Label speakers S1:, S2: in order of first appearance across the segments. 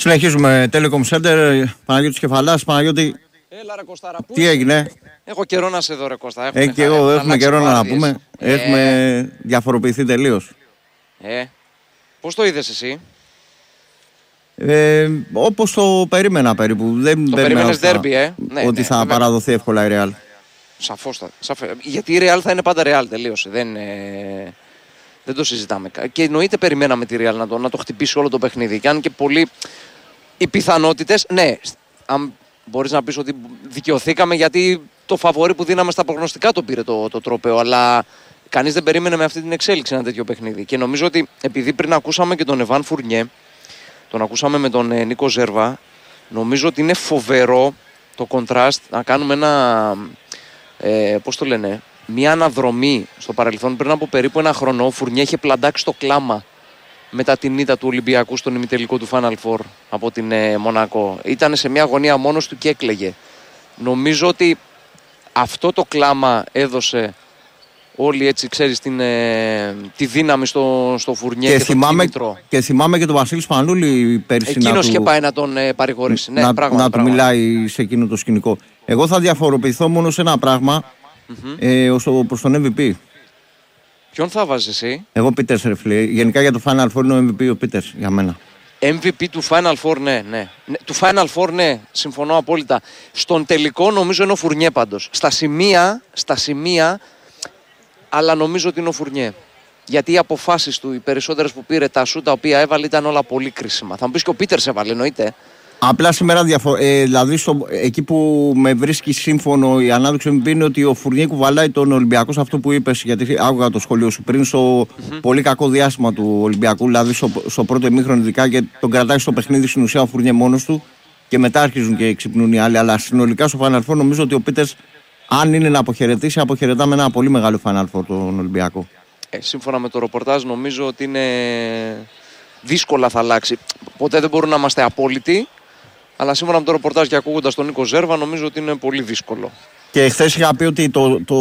S1: Συνεχίζουμε Telecom Center, Παναγιώτης Κεφαλάς. Παναγιώτη,
S2: έλα ρε Κωστάρα,
S1: τι έγινε?
S2: Έχω καιρό να σε δω ρε Κώστα.
S1: Και εγώ έχουμε καιρό να πούμε. Έχουμε διαφοροποιηθεί τελείως.
S2: Πώς το είδες εσύ?
S1: Όπως το περίμενα περίπου. Δεν
S2: το
S1: περίμενες
S2: derby,
S1: ότι θα παραδοθεί εύκολα η Real.
S2: Σαφώς. Γιατί η Real θα είναι πάντα Real, τελείωσε. Δεν το συζητάμε. Και εννοείται περιμέναμε τη Real να το χτυπήσει όλο το παιχνίδι. Και αν και πολλοί οι πιθανότητες, ναι, αν μπορείς να πεις ότι δικαιωθήκαμε γιατί το φαβορί που δίναμε στα προγνωστικά το πήρε το τρόπαιο. Αλλά κανείς δεν περίμενε με αυτή την εξέλιξη ένα τέτοιο παιχνίδι. Και νομίζω ότι επειδή πριν ακούσαμε και τον Εβάν Φουρνιέ, τον ακούσαμε με τον Νίκο Ζέρβα, νομίζω ότι είναι φοβερό το contrast να κάνουμε πώς το λένε, μια αναδρομή στο παρελθόν. Πριν από περίπου ένα χρόνο ο Φουρνιέ είχε πλαντάξει το κλάμα μετά την ήττα του Ολυμπιακού στον ημιτελικό του Final Four από την Μονακό. Ήταν σε μια γωνία μόνος του και έκλαιγε. Νομίζω ότι αυτό το κλάμα έδωσε όλοι, έτσι ξέρεις, τη δύναμη στο Φουρνιέ και τον κίνητρο.
S1: Και θυμάμαι και τον Βασίλη Σπανούλη πέρσι.
S2: Εκείνος είχε πάει να τον παρηγορήσει.
S1: Να του μιλάει σε εκείνο το σκηνικό. Εγώ θα διαφοροποιηθώ μόνο σε ένα πράγμα, προς τον MVP.
S2: Ποιον θα βάζεις εσύ?
S1: Εγώ Πίτερς ρε φίλε. Γενικά για το Final Four είναι ο MVP ο Πίτερς για μένα.
S2: MVP του Final Four, ναι. Του Final Four, ναι, συμφωνώ απόλυτα. Στον τελικό νομίζω είναι ο Φουρνιέ πάντως. Στα σημεία, αλλά νομίζω ότι είναι ο Φουρνιέ. Γιατί οι αποφάσεις του, οι περισσότερες που πήρε, τα σούτα τα οποία έβαλε, ήταν όλα πολύ κρίσιμα. Θα μου πεις και ο Πίτερς έβαλε, εννοείται.
S1: Απλά σήμερα δηλαδή εκεί που με βρίσκει σύμφωνο η ανάδειξη MVP είναι ότι ο Φουρνιέ κουβαλάει τον Ολυμπιακό σε αυτό που είπες, γιατί άκουγα το σχολείο σου πριν, στο πολύ κακό διάστημα του Ολυμπιακού, δηλαδή στο πρώτο ημίχρονο ειδικά, και τον κρατάει στο παιχνίδι στην ουσία ο Φουρνιέ μόνος του και μετά αρχίζουν και ξυπνούν οι άλλοι. Αλλά συνολικά στο Final Four νομίζω ότι ο Πίτερς, αν είναι να αποχαιρετήσει, αποχαιρετά με ένα πολύ μεγάλο Final Four τον Ολυμπιακό.
S2: Σύμφωνα με το ρεπορτάζ νομίζω ότι είναι δύσκολα θα αλλάξει. Ποτέ δεν μπορούμε να είμαστε απόλυτοι. Αλλά σύμφωνα με το ρεπορτάζ και ακούγοντας τον Νίκο Ζέρβα, νομίζω ότι είναι πολύ δύσκολο.
S1: Και χθες είχα πει ότι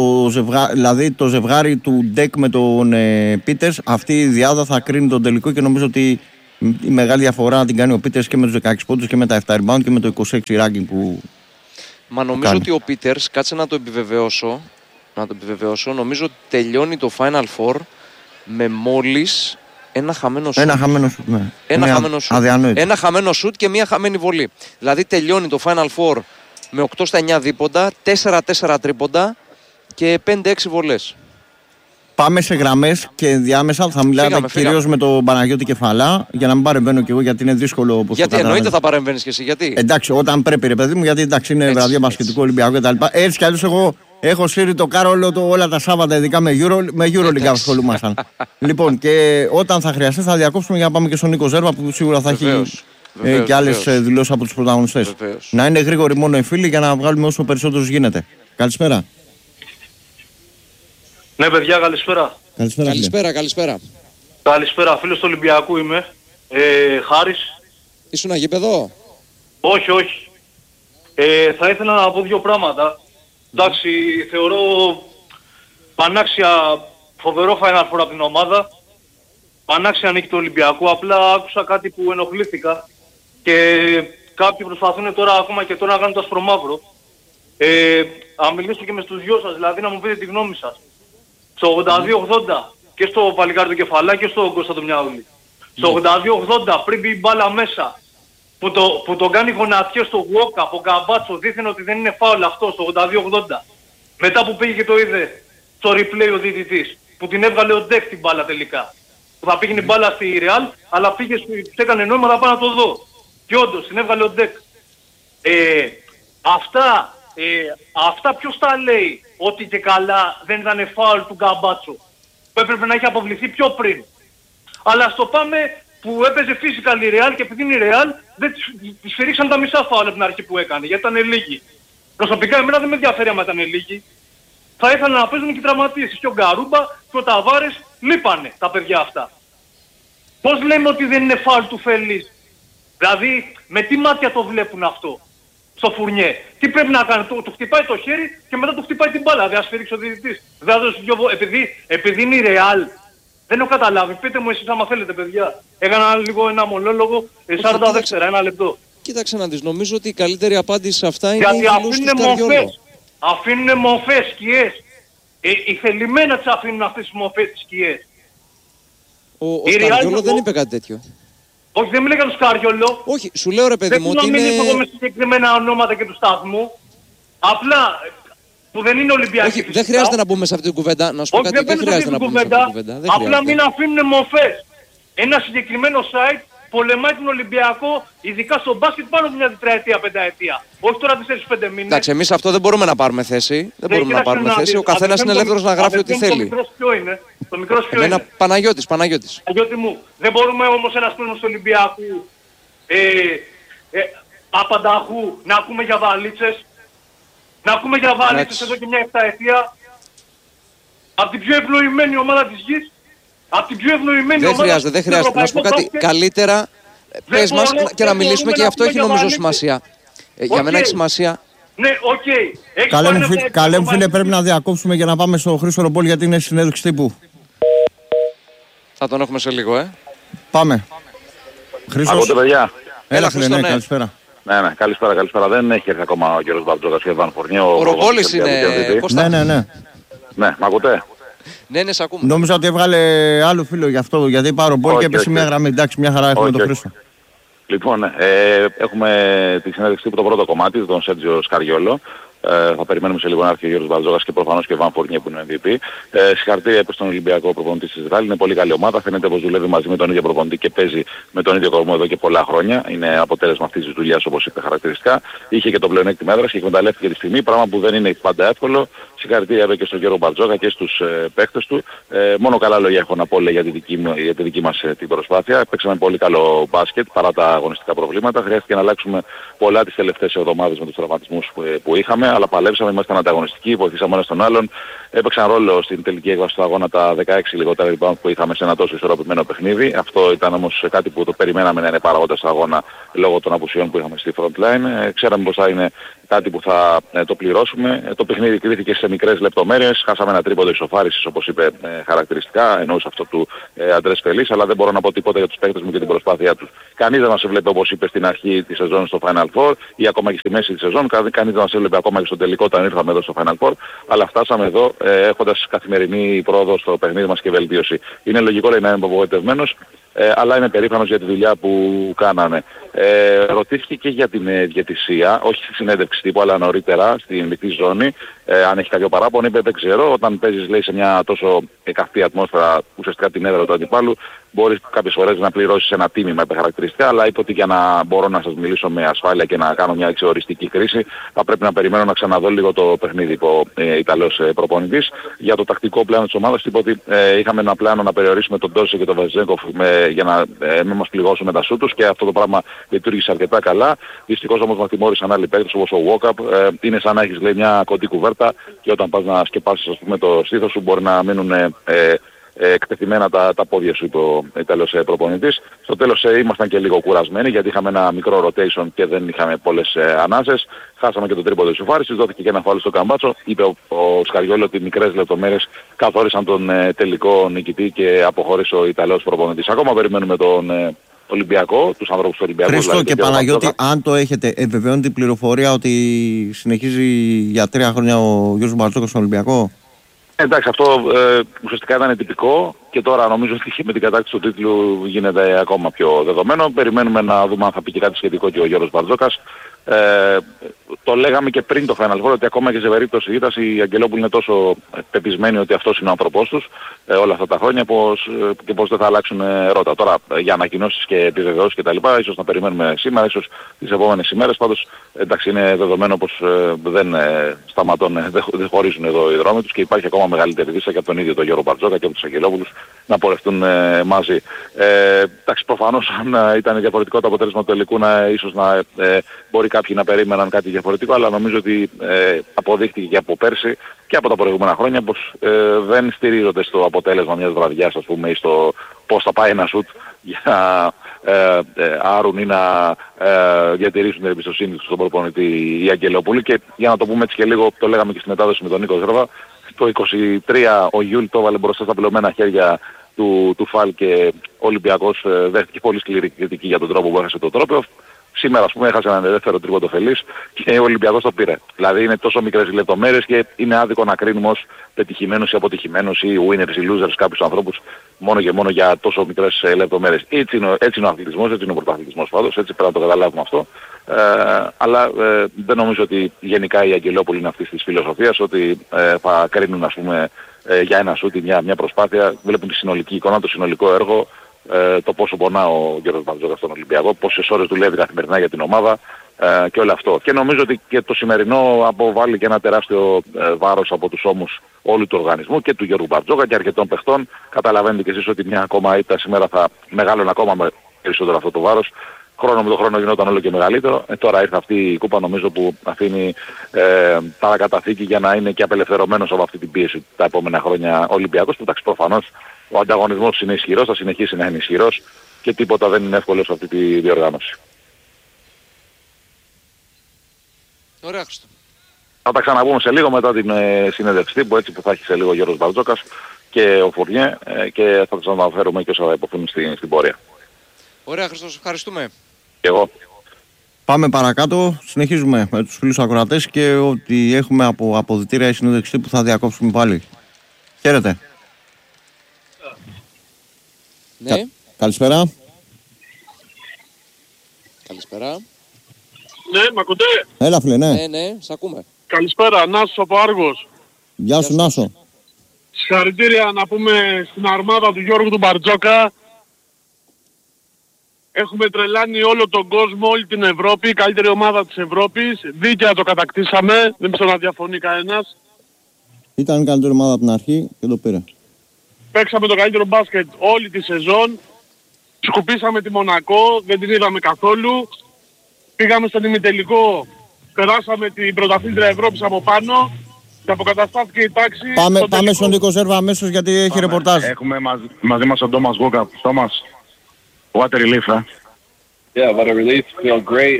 S1: το ζευγάρι του Ντεκ με τον Πίτερς, αυτή η διάδα θα κρίνει τον τελικό, και νομίζω ότι η μεγάλη διαφορά να την κάνει ο Πίτερς και με τους 16 πόντους και με τα 7 rebound και με το 26 ranking που.
S2: Μα νομίζω ότι ο Πίτερς, κάτσε να το επιβεβαιώσω, νομίζω ότι τελειώνει το Final Four με μόλις ένα χαμένο σουτ. Ένα χαμένο σουτ και μία χαμένη βολή. Δηλαδή τελειώνει το Final Four με 8 στα 9 δίποντα, 4-4 τρίποντα και 5-6 βολές.
S1: Πάμε σε γραμμές και διάμεσα. Θα μιλάμε κυρίως με τον Παναγιώτη Κεφαλά, για να μην παρεμβαίνω κι εγώ, γιατί είναι δύσκολο.
S2: Γιατί εννοείται θα παρεμβαίνεις κι εσύ, γιατί.
S1: Εντάξει, όταν πρέπει ρε παιδί μου, γιατί εντάξει είναι βραδιά μπασκετικού Ολυμπιακού κτλ. Έτσι κι αλλιώς εγώ έχω σύρει το Κάρολο όλα τα Σάββατα, ειδικά με EuroLeague ασχολούμασταν. Λοιπόν, και όταν θα χρειαστεί θα διακόψουμε για να πάμε και στον Νίκο Ζέρβα, που σίγουρα θα έχει και άλλες δηλώσεις από τους πρωταγωνιστές. Να είναι γρήγοροι μόνο οι φίλοι για να βγάλουμε όσο περισσότερους γίνεται. Καλησπέρα.
S3: Ναι, παιδιά, καλησπέρα.
S2: Καλησπέρα.
S3: Καλησπέρα, φίλος του Ολυμπιακού είμαι. Χάρης.
S2: Ήσουν αγίπεδο?
S3: Όχι. Θα ήθελα να πω δύο πράγματα. Εντάξει, θεωρώ πανάξια φοβερό Final Four από την ομάδα. Πανάξια νίκη του Ολυμπιακού. Απλά άκουσα κάτι που ενοχλήθηκα. Και κάποιοι προσπαθούν τώρα ακόμα και τώρα να κάνουν το ασπρομαύρο. Αν μιλήσω και με στους δυο σας, δηλαδή να μου πείτε τη γνώμη σας. Στο 82-80 και στο παλικάρι του Κεφαλά και στο Κώστα του Μιαούλη. Στο 82-80 πριν μπει η μπάλα μέσα, που τον κάνει γονατιές στο walk από Γκαμπάτσο, δείχνει ότι δεν είναι φάουλ αυτό στο 82-80. Μετά που πήγε και το είδε στο replay ο διαιτητής, που την έβγαλε ο Ντεκ την μπάλα τελικά. Που θα πήγαινε η μπάλα στη Real, αλλά πήγε, τους έκανε νόημα να πάω να το δω. Και όντως την έβγαλε ο Ντεκ. Αυτά ποιος τα λέει ότι και καλά δεν ήταν φάουλ του Γκαμπάτσο, που έπρεπε να έχει αποβληθεί πιο πριν. Αλλά στο πάμε που έπαιζε physical η Real, και επειδή είναι η Real δεν της φυρίξαν τα μισά φάουλ από την αρχή που έκανε, γιατί ήταν λίγοι. Προσωπικά εμένα δεν με ενδιαφέρει άμα ήταν λίγοι. Θα ήθελα να παίζουν και οι τραυματίες. Και ο Γκαρούμπα και ο Ταβάρες λείπανε τα παιδιά αυτά. Πώς λέμε ότι δεν είναι φάουλ του Φελής? Δηλαδή με τι μάτια το βλέπουν αυτό στο Φουρνιέ? Τι πρέπει να κάνει? Του χτυπάει το χέρι και μετά του χτυπάει την μπάλα. Δεν ασφυρίξει ο διαιτητής. Επειδή είναι η Real Δεν έχω καταλάβει. Πείτε μου εσείς άμα θέλετε, παιδιά. Έκανα λίγο ένα μονόλογο, 40 δεύτερα, ένα λεπτό.
S2: Κοίταξε να δεις, νομίζω ότι η καλύτερη απάντηση σε αυτά είναι
S3: γιατί αφήνουν μορφές, σκιές. Οι θελημένα τις αφήνουν αυτές τις μορφές, τις σκιές.
S2: Ο Σκαριόλο δεν είπε κάτι τέτοιο.
S3: Όχι, δεν μιλάει για τον Σκαριόλο.
S2: Όχι, σου λέω ρε παιδί μου ότι είναι...
S3: Δεν θέλω να μιλήσω με συγκεκριμένα ονόματα και του σταθμού. Απλά που δεν είναι Ολυμπιακοί.
S2: Όχι, δεν χρειάζεται να μπούμε σε αυτή την κουβέντα. Να σου πω κάτι, δεν χρειάζεται να μπούμε σε αυτή την κουβέντα.
S3: Απλά μην αφήνουν μορφές. Ένα συγκεκριμένο site πολεμάει τον Ολυμπιακό, ειδικά στο μπάσκετ, πάνω από μια τετραετία, πενταετία. Όχι τώρα 4-5 μήνες.
S2: Εντάξει, εμείς αυτό δεν μπορούμε να πάρουμε θέση. Δεν μπορούμε να πάρουμε θέση. Ο καθένας είναι ελεύθερος να γράφει ό,τι θέλει.
S3: Το μικρός ποιο είναι? Το μικρός ποιο
S2: είναι? Παναγιώτης.
S3: Παναγιώτη μου, δεν μπορούμε όμως ένας κόσμος του Ολυμπιακού απανταχού να ακούμε για βαλίτσες. Να ακούμε για βαλίτσες εδώ και μια επταετία. Από την πιο ευνοημένη ομάδα της γης. Από την πιο ευνοημένη ομάδα.
S2: Δεν χρειάζεται. Να σου πω κάτι. Καλύτερα πες μας και να μιλήσουμε και γι' αυτό έχει νομίζω σημασία. Για μένα έχει σημασία.
S3: Ναι, οκ.
S1: Καλέ μου φίλε, πρέπει να διακόψουμε για να πάμε στο Χρήστο Ρομπόλη γιατί είναι συνέντευξη τύπου.
S2: Θα τον έχουμε σε λίγο,
S1: Πάμε. Χρήστος.
S4: Ακούτε, παιδιά?
S1: Έλα φίλε, ναι, καλησπέρα.
S4: Ναι, καλησπέρα. Δεν έχει έρθει ακόμα ο κύριος Μπαρτζόκας και ο Βαν Φορνιέ.
S2: Ο Ρομπόλης είναι.
S1: Ναι.
S4: Ναι, μ' ακούτε?
S2: Ναι, σε ακούμε.
S1: Νόμιζα ότι έβγαλε άλλο φίλο γι' αυτό, γιατί είπα Ρομπόλη και έπεσε μια γραμμή. Εντάξει, μια χαρά έχουμε τον Χρήστο.
S4: Λοιπόν, έχουμε τη συνέντευξη τύπου το πρώτο κομμάτι, τον Σέρτζιο Σκαριόλο. Θα περιμένουμε σε λίγο να έρθει ο Γιώργος Μπαρτζόκας και προφανώς και ο Βαν Φορνιέ που είναι MVP. Συγχαρητήρια προς τον Ολυμπιακό προπονητή της Ισραήλ. Είναι πολύ καλή ομάδα. Φαίνεται πως δουλεύει μαζί με τον ίδιο προπονητή και παίζει με τον ίδιο κορμό εδώ και πολλά χρόνια. Είναι αποτέλεσμα αυτής της δουλειάς όπως είπε χαρακτηριστικά. Είχε και το πλεονέκτημα έδρας και εκμεταλλεύτηκε τη στιγμή, πράγμα που δεν είναι πάντα εύκολο. Συγχαρητήρια εδώ και στον Γιώργο Μπαρτζόκα και στους παίκτες του. Μόνο καλά λόγια έχω να πω για τη δική μας την προσπάθεια. Παίξαμε πολύ καλό μπάσκετ παρά τα αγωνιστικά προβλήματα. Χρειάστηκε να αλλάξουμε πολλά τις τελευταίες εβδομάδες με τους τραυματισμούς που είχαμε, αλλά παλέψαμε, ήμασταν ανταγωνιστικοί, βοηθήσαμε ένας τον άλλον. Έπαιξαν ρόλο στην τελική έκβαση του αγώνα τα 16 λιγότερα rebound που είχαμε σε ένα τόσο ισορροπημένο παιχνίδι. Αυτό ήταν όμως κάτι που το περιμέναμε να είναι παραγόντα στο αγώνα λόγω των απουσιών που είχαμε στη front line. Ξέραμε πως θα είναι κάτι που θα το πληρώσουμε. Το παιχνίδι κρίθηκε σε μικρές λεπτομέρειες. Χάσαμε ένα τρίποντο ισοφάρισης όπως είπε χαρακτηριστικά, εννοούσε αυτό του Αντρές Φελής, αλλά δεν μπορώ να πω τίποτα για τους παίκτες μου και την προσπάθεια τους. Κανείς δεν μας έβλεπε όπως είπε στην αρχή της σεζόν στο Final Four ή ακόμα και στη μέση της σεζόν. Κανείς δεν μας έβλεπε ακόμα και στο τελικό όταν ήρθαμε εδώ στο Final Four. Αλλά φτάσαμε εδώ έχοντας καθημερινή πρόοδο στο παιχνίδι μας και βελτίωση. Είναι λογικό να είμαι απογοητευμένος, αλλά είμαι περήφανος για τη δουλειά που κάνανε. Ρωτήθηκε και για την διαιτησία, όχι στη συνέντευξη τύπου, αλλά νωρίτερα στην μεικτή ζώνη, αν έχει κάποιο παράπονο. Είπε δεν ξέρω, όταν παίζεις λέει σε μια τόσο καυτή ατμόσφαιρα, ουσιαστικά την έδρα του αντιπάλου, μπορείς κάποιες φορές να πληρώσεις ένα τίμημα είπε χαρακτηριστικά, αλλά είπε ότι για να μπορώ να σας μιλήσω με ασφάλεια και να κάνω μια εξοριστική κρίση, θα πρέπει να περιμένω να ξαναδώ λίγο το παιχνίδι που Ιταλός προπονητής. Για το τακτικό πλάνο της ομάδας είπε ότι είχαμε ένα πλάνο να περιορίσουμε τον Ντόση και τον Βεζέγκοφ για να μην μας πληγώσουν τα σου τους και αυτό το πράγμα λειτουργήσε αρκετά καλά. Δυστυχώς όμως μας τιμώρησαν άλλοι παίκτες όπως ο Walkup. Είναι σαν να έχεις λέει μια κοντή κουβέρτα και όταν πας να σκεπάσεις ας πούμε το στήθος σου μπορεί να μείνουν εκτεθειμένα τα πόδια σου, είπε ο Ιταλός προπονητής. Στο τέλος ήμασταν και λίγο κουρασμένοι γιατί είχαμε ένα μικρό rotation και δεν είχαμε πολλές ανάσες. Χάσαμε και το τρίποντο της σουφάρισης, δόθηκε και ένα φάουλ στο Καμπάτσο. Είπε ο Σκαριόλο ότι μικρές λεπτομέρειες καθόρισαν τον τελικό νικητή και αποχώρησε ο Ιταλός προπονητής. Ακόμα περιμένουμε τον Ολυμπιακό, τους ανθρώπους του Ολυμπιακού.
S1: Χρήστο δηλαδή, και Παναγιώτη, αν το έχετε, επιβεβαιώνει την πληροφορία ότι συνεχίζει για 3 χρόνια ο Γιώργος Μπαρτζόκας στον Ολυμπιακό.
S4: Εντάξει, αυτό ουσιαστικά ήταν τυπικό και τώρα νομίζω ότι με την κατάκτηση του τίτλου γίνεται ακόμα πιο δεδομένο. Περιμένουμε να δούμε αν θα πει και κάτι σχετικό και ο Γιώργος Μπαρτζόκας. Το λέγαμε και πριν το Final Four ότι ακόμα και σε περίπτωση ήττας οι Αγγελόπουλοι είναι τόσο πεπισμένοι ότι αυτός είναι ο άνθρωπός τους όλα αυτά τα χρόνια και πως δεν θα αλλάξουν ρότα. Τώρα για ανακοινώσεις και επιβεβαιώσεις και τα λοιπά ίσως να περιμένουμε σήμερα, ίσως τις επόμενες ημέρες. Πάντως εντάξει είναι δεδομένο πως δεν σταματών, δεν χωρίζουν εδώ οι δρόμοι τους και υπάρχει ακόμα μεγαλύτερη δύση και από τον ίδιο τον Γιώργο Μπαρτζόκα και από τους Αγγελόπουλους να πορευτούν μαζί. Εντάξει προφανώς αν ήταν διαφορετικό το αποτέλεσμα του τελικού ίσως να μπορεί κάποιοι να περίμεναν κάτι διαφορετικό, αλλά νομίζω ότι αποδείχτηκε και από πέρσι και από τα προηγούμενα χρόνια πως δεν στηρίζονται στο αποτέλεσμα μιας βραδιάς ας πούμε ή στο πώς θα πάει ένα σουτ για να άρουν ή να διατηρήσουν την εμπιστοσύνη τους στον προπονητή οι Αγγελόπουλοι. Και για να το πούμε έτσι και λίγο, το λέγαμε και στη μετάδοση με τον Νίκο Ζέρβα, το 23 ο Γιούλ το έβαλε μπροστά στα πληρωμένα χέρια του Φαλ και ο Ολυμπιακός δέχτηκε πολύ σκληρή κριτική για τον τρόπο που έχασε το τρόπαιο. Σήμερα, ας πούμε, έχασε έναν δεύτερο τρίποντο φελής και ο Ολυμπιακός το πήρε. Δηλαδή είναι τόσο μικρές οι λεπτομέρειες και είναι άδικο να κρίνουμε ως πετυχημένους ή αποτυχημένους ή winners ή losers κάποιους ανθρώπους μόνο και μόνο για τόσο μικρές λεπτομέρειες. Έτσι είναι ο αθλητισμός, έτσι είναι ο πρωταθλητισμός πάντως, έτσι πρέπει να το καταλάβουμε αυτό. Αλλά δεν νομίζω ότι γενικά οι Αγγελόπουλοι είναι αυτής της φιλοσοφίας, ότι θα κρίνουν, ας πούμε, για ένα σούτ ή μια προσπάθεια. Βλέπουν τη συνολική εικόνα, το συνολικό έργο. Το πόσο πονά ο Γιώργος Μπαρτζόκας στον Ολυμπιακό, πόσες ώρες δουλεύει καθημερινά για την ομάδα και όλο αυτό. Και νομίζω ότι και το σημερινό αποβάλλει και ένα τεράστιο βάρος από τους ώμους όλου του οργανισμού και του Γιώργου Μπαρτζόκα και αρκετών παιχτών. Καταλαβαίνετε και εσείς ότι μια ακόμα ήττα σήμερα θα μεγάλωνε ακόμα περισσότερο αυτό το βάρος. Χρόνο με το χρόνο γινόταν όλο και μεγαλύτερο. Τώρα ήρθε αυτή η κούπα, νομίζω, που αφήνει παρακαταθήκη για να είναι και απελευθερωμένος από αυτή την πίεση τα επόμενα χρόνια ο Ολυμπιακός. Εντάξει, προφανώς ο ανταγωνισμός είναι ισχυρός, θα συνεχίσει να είναι ισχυρός και τίποτα δεν είναι εύκολο σε αυτή τη διοργάνωση.
S2: Ωραία, Χριστό.
S4: Θα τα ξαναπούμε σε λίγο μετά την συνέντευξη που έτσι που θα έχει σε λίγο ο Γιώργος Μπαρτζόκας και ο Φουρνιέ και θα τους αναφέρουμε και όσα θα υποθούν στην πορεία.
S2: Ωραία, Χριστός, ευχαριστούμε.
S4: Και εγώ.
S1: Πάμε παρακάτω, συνεχίζουμε με τους φίλους ακροατές και ότι έχουμε από αποδυτήρια η συνέντευξη που θα διακόψουμε πάλι. Χαίρετε.
S2: Ναι.
S1: Καλησπέρα.
S2: Καλησπέρα.
S5: Ναι, μ' ακούτε?
S1: Έλα φίλε, ναι.
S2: Ναι, σ' ακούμε.
S5: Καλησπέρα, Νάσος από Άργος.
S1: Γεια σου Νάσο.
S5: Συγχαρητήρια να πούμε στην αρμάδα του Γιώργου του Μπαρτζόκα. Έχουμε τρελάνει όλο τον κόσμο, όλη την Ευρώπη, η καλύτερη ομάδα της Ευρώπης. Δίκαια το κατακτήσαμε, δεν πιστεύω να διαφωνεί κανένας.
S1: Ήταν η καλύτερη ομάδα από την αρχή και το πήρε.
S5: Παίξαμε το καλύτερο μπάσκετ όλη τη σεζόν. Σκουπίσαμε τη Μονακό, δεν την είδαμε καθόλου. Πήγαμε στον ημιτελικό, περάσαμε την πρωταθλήτρια Ευρώπης από πάνω και αποκαταστάθηκε η τάξη.
S1: Πάμε στον Νίκο Ζέρβα αμέσως γιατί έχει ρεπορτάζ.
S6: Έχουμε μαζί μας τον Τόμας Γκόκα. Τόμας, what a relief, huh?
S7: Yeah, what a relief. Feel great.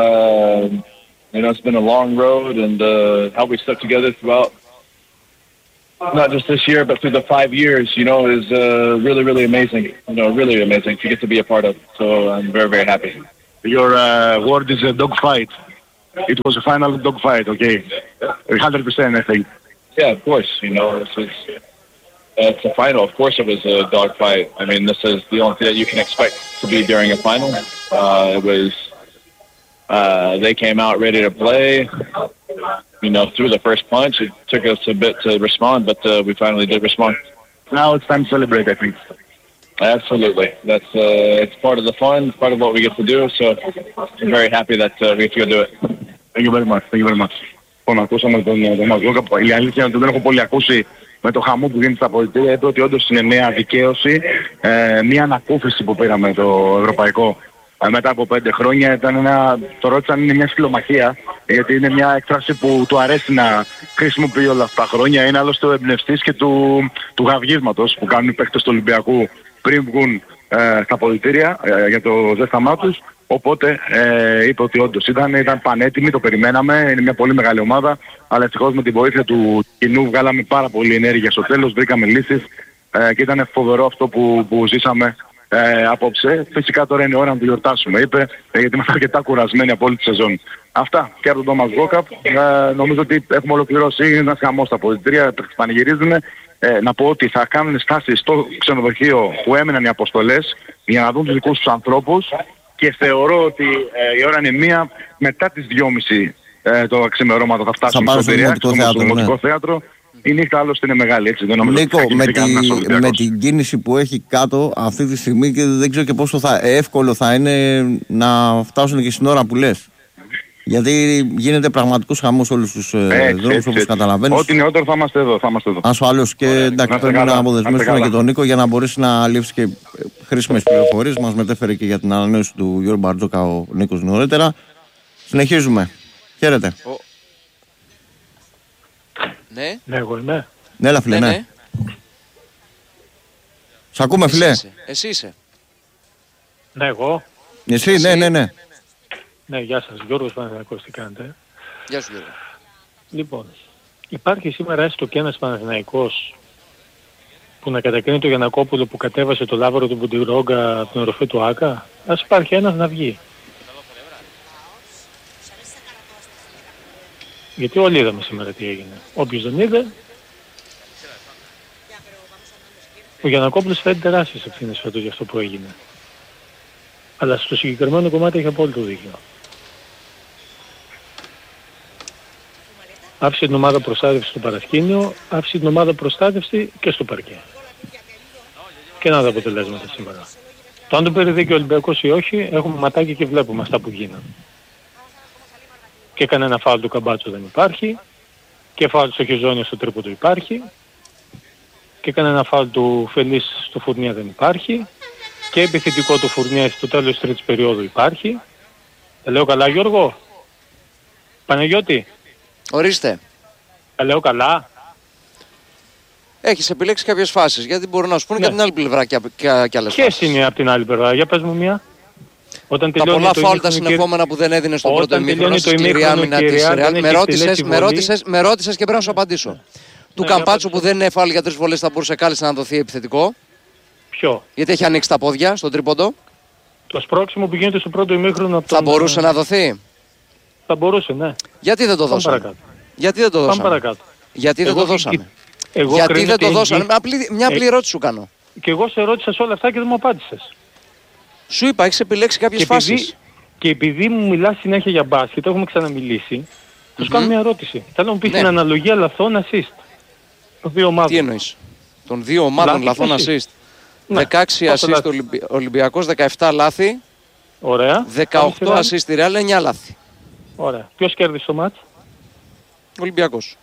S7: You know, it's been a long road, and how we stuck together throughout, not just this year, but through the 5 years, you know, is really, really amazing. You know, really amazing to get to be a part of. So I'm very, very happy.
S6: Your word is a dogfight. It was a final dogfight, okay? 100%, I think.
S7: Yeah, of course. You know, it's a final. Of course it was a dogfight. I mean, this is the only thing that you can expect to be during a final. It was, they came out ready to play. You know, through the first punch, it took us a bit to respond, but we finally did respond.
S6: Now it's time to celebrate, I think.
S7: Absolutely. That's it's part of the fun, part of what we get to do, so I'm very happy that we get to do it.
S6: Thank you very much. Thank you very much. Λοιπόν, ακούσαμε τον Μαζόκα. Η αλήθεια είναι ότι δεν έχω πολύ ακούσει με το χαμό που γίνεται στα αποδυτήρια. Είπε ότι όντως είναι μια δικαίωση, μια ανακούφιση που πήραμε το ευρωπαϊκό μετά από 5 χρόνια. Το ρώτησαν, είναι μια φιλομαχία, γιατί είναι μια έκφραση που του αρέσει να χρησιμοποιεί όλα αυτά τα χρόνια. Είναι άλλωστε ο εμπνευστής και του γαυγίσματος που κάνουν οι παίκτες του Ολυμπιακού πριν βγουν στα αποδυτήρια για το ζέσταμά τους. Οπότε είπε ότι όντως ήταν πανέτοιμοι, το περιμέναμε, είναι μια πολύ μεγάλη ομάδα, αλλά ευτυχώς με τη βοήθεια του κοινού βγάλαμε πάρα πολύ ενέργεια στο τέλος, βρήκαμε λύσεις και ήταν φοβερό αυτό που ζήσαμε απόψε. Φυσικά τώρα είναι ώρα να το γιορτάσουμε, είπε, γιατί είμαστε αρκετά κουρασμένοι από όλη τη σεζόν. Αυτά και από τον Τόμας Γκόκαπ. Νομίζω ότι έχουμε ολοκληρώσει, είναι ένας χαμός στα αποδυτήρια, πανηγυρίζουν. Να πω ότι θα κάνουν στάσεις στο ξενοδοχείο που έμειναν οι αποστολές για να δουν τους δικούς τους ανθρώπους. Και θεωρώ ότι η ώρα είναι 1 μετά τις 2.30 το ξημερώματα θα φτάσουμε στο Δημοτικό Θέατρο. Η νύχτα άλλωστε είναι μεγάλη, έτσι δεν νομίζω.
S1: Νίκο, με την κίνηση που έχει κάτω αυτή τη στιγμή και δεν ξέρω και πόσο εύκολο θα είναι να φτάσουν και στην ώρα που λες. Γιατί γίνεται πραγματικός χαμός όλους τους δρόμους όπως καταλαβαίνεις.
S6: Ό,τι νεότερο θα είμαστε εδώ.
S1: Ασφαλώς και εντάξει, πρέπει να αποδεσμεύσουμε και τον Νίκο για να μπορέσει να λείψει και χρήσιμες πληροφορίες. Μας μετέφερε και για την ανανέωση του Γιώργου Μπαρτζόκα ο Νίκος νωρίτερα. Συνεχίζουμε. Χαίρετε.
S2: Ναι.
S5: Ναι, εγώ είμαι.
S1: Ναι, έλα φίλε, ναι. Σ' ακούμε φίλε.
S2: Εσύ είσαι.
S5: Ναι, εγώ.
S1: Εσύ, ναι.
S5: Ναι, γεια σας. Γιώργος Παναθηναϊκός, τι κάνετε?
S2: Γεια σου Γιώργο.
S5: Λοιπόν, υπάρχει σήμερα έστω και ένας Παναθηναϊκός
S8: που να κατακρίνει το Γιαννακόπουλο που κατέβασε το Λάβαρο του Μπουντιρόγκα από την οροφή του Άκα. Ας υπάρχει ένας να βγει. Γιατί όλοι είδαμε σήμερα τι έγινε. Όποιος δεν είδε, ο Γιαννακόπουλος φέρει τεράστιες ευθύνες φέτος για αυτό που έγινε. Αλλά στο συγκεκριμένο κομμάτι έχει απόλυτο δίκιο. Άφησε την ομάδα προστάτευση στο παρασκήνιο, άφησε την ομάδα προστάτευση και στο παρκέ. Και να τα αποτελέσματα σήμερα. Το αν το πήρε δίκιο ο Ολυμπιακός ή όχι, έχουμε ματάκι και βλέπουμε αυτά που γίνανε. Και κανένα φάουλ του Καμπάτσο δεν υπάρχει, και φάουλ στο Χεζόνια στο τρίποντο υπάρχει, και κανένα φάουλ του Φελής στο Φουρνιά δεν υπάρχει, και επιθετικό του Φουρνιά στο τέλος της τρίτης περίοδου υπάρχει. Τα λέω καλά, Γιώργο? Παναγιώτη?
S2: Ορίστε.
S8: Τα λέω καλά?
S2: Έχεις επιλέξει κάποιες φάσεις, γιατί μπορούν να σου πούνε και από την άλλη πλευρά και άλλες
S8: Ποιες
S2: φάσεις.
S8: είναι από την άλλη πλευρά? Για πες μου μία. Όταν
S2: τα πολλά φάουλ τα συνεχόμενα που δεν έδινε στον πρώτο ημίχρονο στη σκληρή άμυνα της Ρεάλ. Με ρώτησες και πρέπει να σου απαντήσω. Του Καμπάτσου που δεν είναι φάουλ για 3 βολές θα μπορούσε κάλλιστα να δοθεί επιθετικό.
S8: Ποιο?
S2: Γιατί έχει ανοίξει τα πόδια στον τρίποντο.
S8: Το σπρώξιμο που γίνεται στο πρώτο ημίχρονο από τον...
S2: Θα μπορούσε να δοθεί.
S8: Θα μπορούσε, ναι.
S2: Γιατί δεν το δώσαμε? Γιατί δεν το δώσαμε?
S8: Πάμε παρακάτω.
S2: Γιατί δεν το δώσαμε? Γιατί δεν το δώσαμε? Μια απλή ερώτηση σου κάνω.
S8: Και εγώ σε ρώτησα σε όλα αυτά και δεν μου απάντησες.
S2: Σου είπα, έχεις επιλέξει κάποιες φάσεις.
S8: Και επειδή μου μιλάς συνέχεια για μπάσκετ, έχουμε ξαναμιλήσει, θα σου κάνω μια ερώτηση. Θέλω να μου πεις την αναλογία λαθών assist των δύο ομάδων.
S2: Τι εννοείς? Των δύο ομάδων λαθών assist. 16 assist Ολυμπιακός, 17 λάθη.
S8: Ωραία.
S2: 18 assist στη Real, 9 λάθη.
S8: Ωραία. Ποιος κέρδισε το μάτς?
S2: Ολυμπιακός.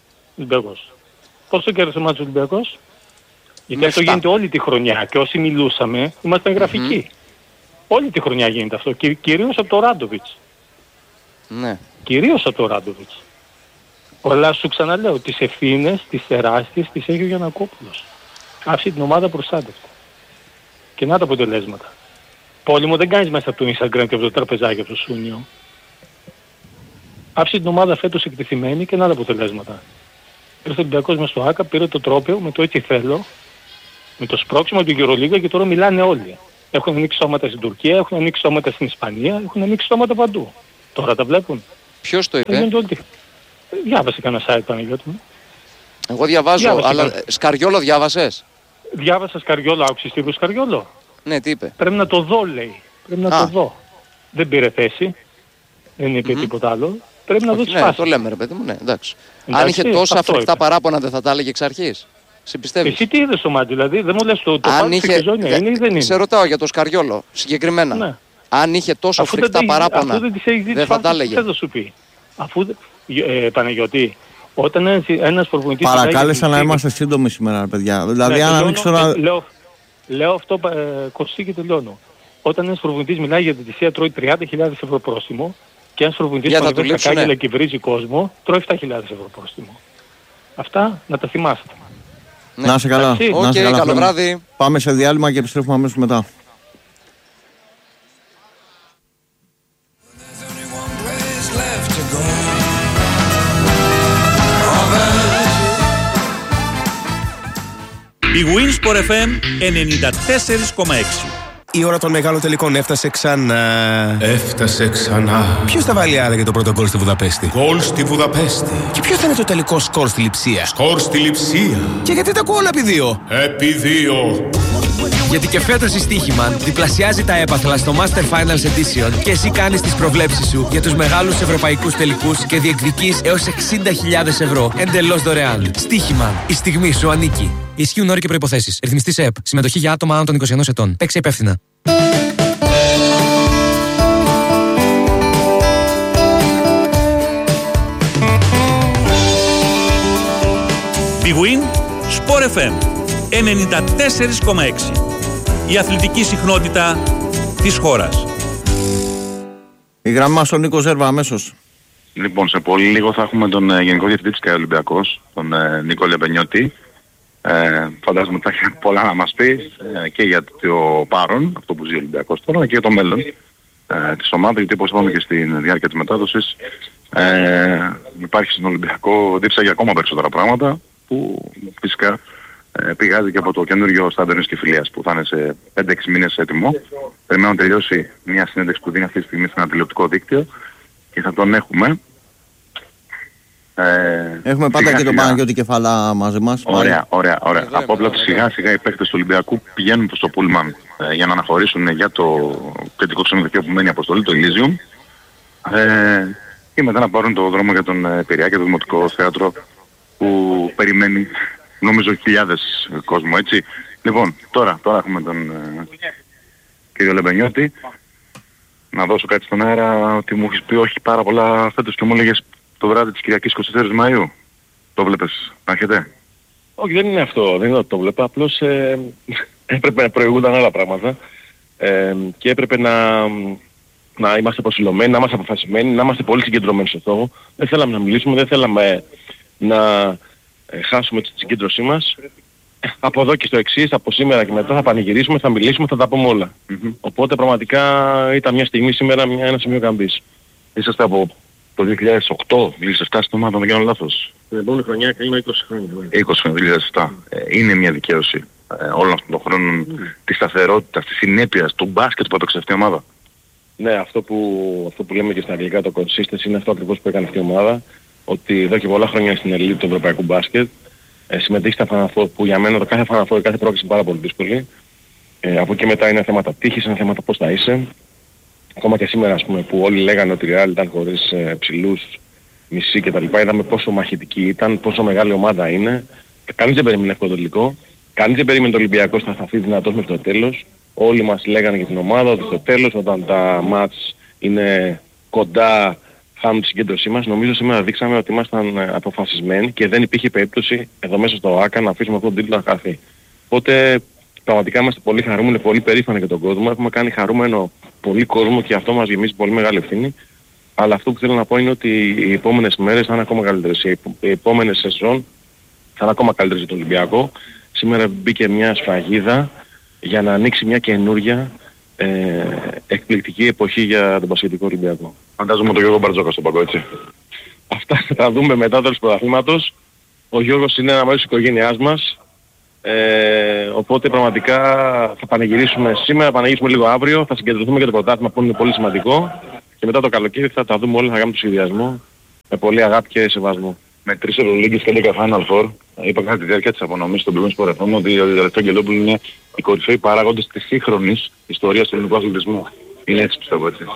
S8: Πόσο κέρδισε το μάτς ο Ολυμπιακός? Γιατί αυτό γίνεται όλη τη χρονιά και όσοι μιλούσαμε είμαστε γραφικοί. Όλη τη χρονιά γίνεται αυτό. Κυρίως από το Ράντοβιτς.
S2: Ναι.
S8: Κυρίως από το Ράντοβιτς. Αλλά σου ξαναλέω, τις ευθύνες, τις τεράστιες, τις έχει ο Γιαννακόπουλος. Άφησε την ομάδα προστάτευτη. Και να τα αποτελέσματα. Πόλεμο δεν κάνεις μέσα από το Instagram και από το τραπεζάκι από το Σούνιο. Άφησε την ομάδα φέτος εκτεθειμένη και να τα αποτελέσματα. Ήρθε ο Ολυμπιακός μες στο Άκα, πήρε το τρόπαιο με το έτσι θέλω, με το σπρώξιμο του Euroliga και τώρα μιλάνε όλοι. Έχουν ανοίξει σώματα στην Τουρκία, έχουν ανοίξει σώματα στην Ισπανία, έχουν ανοίξει σώματα παντού. Τώρα τα βλέπουν.
S2: Ποιος το είπε?
S8: Διάβασε κανένα site, Παναγιώτη μου.
S2: Εγώ διαβάζω, αλλά Σκαριόλο διάβασες?
S8: Διάβασα Σκαριόλο, άκουσες τι είπε Σκαριόλο?
S2: Ναι, τι είπε?
S8: Πρέπει να το δω, λέει. Πρέπει να το δω. Δεν πήρε θέση. Δεν είπε τίποτα άλλο. Πρέπει να δω τις φάσεις.
S2: Ναι, το λέμε ρε παιδί μου, ναι, εντάξει. Αν είχε τόσα φρικτά παράπονα δεν θα τα έλεγε εξ αρχής? Σε πιστεύεις?
S8: Εσύ τι είδες στο μάτι, δηλαδή? Δεν μου λες το πάλι στη Χεζόνια είναι ή δεν είναι?
S2: Σε ρωτάω για το Σκαριόλο, συγκεκριμένα. Ναι. Αν είχε τόσο φρικτά παράπονα δεν θα τα έλεγε?
S8: Δεν θα σου πει. Αφού, Παναγιώτη, όταν ένας προπονητής...
S1: Παρακάλεσα να είμαστε σύντομοι σήμερα, παιδιά. Δηλαδή αν ανοίξω τώρα...
S8: Λέω αυτό, Κωστή, και τελειώνω. Όταν ένας προπονητής μιλάει για την θυσία, τρώει 30.000 ευρώ πρόστιμο, και ένας προπονητής που ανεβαίνει στα κάγκελα και βρίζει κόσμο, τρώει 7.000 ευρώ πρόστιμο. Αυτά να τα θυμάστε.
S1: Ναι. Να είσαι καλά.
S2: Καλό βράδυ.
S1: Πάμε σε διάλειμμα και επιστρέφουμε αμέσως μετά.
S9: Η Winsport FM 94,6.
S10: Η ώρα των μεγάλων τελικών έφτασε ξανά. Ποιος θα βάλει άραγε το πρώτο γκολ στη Βουδαπέστη?
S11: Γκολ στη Βουδαπέστη.
S10: Και ποιο θα είναι το τελικό σκορ στη Λειψία?
S11: Σκορ στη Λειψία.
S10: Και γιατί τα ακούω όλα επί 2?
S11: Επί 2.
S10: Γιατί και φέτος η Στοίχημαν διπλασιάζει τα έπαθλα στο Master Finals Edition και εσύ κάνεις τις προβλέψεις σου για τους μεγάλους ευρωπαϊκούς τελικούς και διεκδικείς έως 60.000 ευρώ εντελώς δωρεάν. Στοίχημαν. Η στιγμή σου ανήκει. Ισχύουν όροι και προϋποθέσεις. Ρυθμιστής ΕΕΠ. Συμμετοχή για άτομα άνω των 21 ετών. Παίξε υπεύθυνα.
S9: Big Win Sport FM 94,6. Η αθλητική συχνότητα της χώρας.
S1: Η γραμμή μας ο Νίκος Ζέρβα αμέσως.
S4: Λοιπόν, σε πολύ λίγο θα έχουμε τον Γενικό Διευθυντή της ΚΑΕ Ολυμπιακός, τον Νίκο Λεμπενιώτη. Φαντάζομαι ότι θα έχει πολλά να μας πει και για το παρόν, αυτό που ζει ο Ολυμπιακός τώρα, και για το μέλλον της ομάδας, γιατί όπως είπαμε και στη διάρκεια της μετάδοσης υπάρχει στον Ολυμπιακό δίψα για ακόμα περισσότερα πράγματα που φυσικά
S6: πηγάζει και από το καινούριο στάδιο Κεφυλίας που θα είναι σε 5-6 μήνες έτοιμο. Περιμένω να τελειώσει μια συνέντευξη που δίνει αυτή τη στιγμή σε ένα τηλεοπτικό δίκτυο και θα τον έχουμε.
S1: Έχουμε πάντα και τον Παναγιώτη Κεφαλά μαζί μας.
S6: Ωραία. Από όπλα σιγά σιγά οι παίκτες του Ολυμπιακού πηγαίνουν προς το Πούλμαν για να αναχωρήσουν για το κεντρικό ξενοδοχείο που μένει αποστολή, το Elysium. Και μετά να πάρουν το δρόμο για τον Πειραιά και το Δημοτικό Θέατρο που περιμένει νομίζω χιλιάδες κόσμο, έτσι. Λοιπόν, τώρα έχουμε τον κύριο Λεμπενιώτη. Να δώσω κάτι στον αέρα ότι μου έχεις πει όχι πάρα πολλά φέτος και μου έλεγες το βράδυ της Κυριακής 24 Μαΐου. Το βλέπεις να έχετε?
S12: Όχι, δεν είναι αυτό. Δεν είναι ότι το βλέπα. Απλώς έπρεπε να προηγούνταν άλλα πράγματα και έπρεπε να είμαστε προσιλωμένοι, να είμαστε αποφασισμένοι, να είμαστε πολύ συγκεντρωμένοι στο στόχο. Δεν θέλαμε να μιλήσουμε, δεν θέλαμε να χάσουμε τη συγκέντρωσή μας. Από εδώ και στο εξής, από σήμερα και μετά θα πανηγυρίσουμε, θα μιλήσουμε, θα τα πούμε όλα. Οπότε πραγματικά ήταν μια στιγμή σήμερα, ένα σημείο καμπής.
S6: Είσαστε από το 2008, 2007 στην ομάδα, δεν κάνω λάθος.
S12: Την επόμενη χρονιά κλείνω 20 χρόνια.
S6: 20 χρόνια, 2007. Είναι μια δικαίωση όλων αυτών των χρόνων της σταθερότητας, της συνέπειας, του μπάσκετ που έπαιξε αυτή η ομάδα.
S12: Ναι, αυτό που λέμε και στα αγγλικά το consistency είναι αυτό ακριβώς που έκανε αυτή η ομάδα. Ότι εδώ και πολλά χρόνια στην ελίτ του ευρωπαϊκού μπάσκετ συμμετείχε στα Final Four, που για μένα το κάθε Final Four, κάθε πρόκληση είναι πάρα πολύ δύσκολη. Από εκεί μετά είναι θέματα τύχης, είναι θέματα πώς θα είσαι. Ακόμα και σήμερα, ας πούμε, που όλοι λέγανε ότι η Real ήταν χωρίς ψηλούς, μισή κτλ. Είδαμε πόσο μαχητική ήταν, πόσο μεγάλη ομάδα είναι. Κανείς δεν περίμενε αυτό το τελικό. Κανείς δεν περίμενε το Ολυμπιακό θα σταθεί δυνατός μέχρι το τέλος. Όλοι μας λέγανε για την ομάδα ότι στο τέλος, όταν τα μάτς είναι κοντά, χάνουν τη συγκέντρωσή μας. Νομίζω σήμερα δείξαμε ότι ήμασταν αποφασισμένοι και δεν υπήρχε περίπτωση εδώ μέσα στο ΆΚΑ να αφήσουμε αυτόν τον τίτλο να χαθεί. Οπότε πραγματικά είμαστε πολύ χαρούμενοι, πολύ περήφανοι για τον κόσμο. Έχουμε κάνει χαρούμενο πολύ κόσμο και αυτό μας γεμίζει πολύ μεγάλη ευθύνη. Αλλά αυτό που θέλω να πω είναι ότι οι επόμενες μέρες θα είναι ακόμα καλύτερες. Οι επόμενες σεζόν θα είναι ακόμα καλύτερες για τον Ολυμπιακό. Σήμερα μπήκε μια σφραγίδα για να ανοίξει μια καινούρια εκπληκτική εποχή για τον Πασχετικό Ολυμπιακό.
S6: Φαντάζομαι τον Γιώργο Μπαρτζόκα στον παγκό, έτσι.
S12: Αυτά θα δούμε μετά το πρωταθλήματος. Ο Γιώργος είναι ένα μέρος της οικογένειάς μας. Οπότε πραγματικά θα πανηγυρίσουμε σήμερα, θα πανηγυρίσουμε λίγο αύριο, θα συγκεντρωθούμε για το πρωτάθλημα που είναι πολύ σημαντικό και μετά το καλοκαίρι θα τα δούμε όλα, θα κάνουμε το σχεδιασμό με πολύ αγάπη και σεβασμό.
S6: Με 3 Ευρωλίγκες και 11 Final Four, είπα κατά τη διάρκεια της απονομής στον προηγούμενο Sport FM ότι ο Αγγελόπουλος είναι οι κορυφαίοι παράγοντες της σύγχρονης ιστορίας του ελληνικού αθλητισμού. Είναι έτσι πιστεύω, έτσι.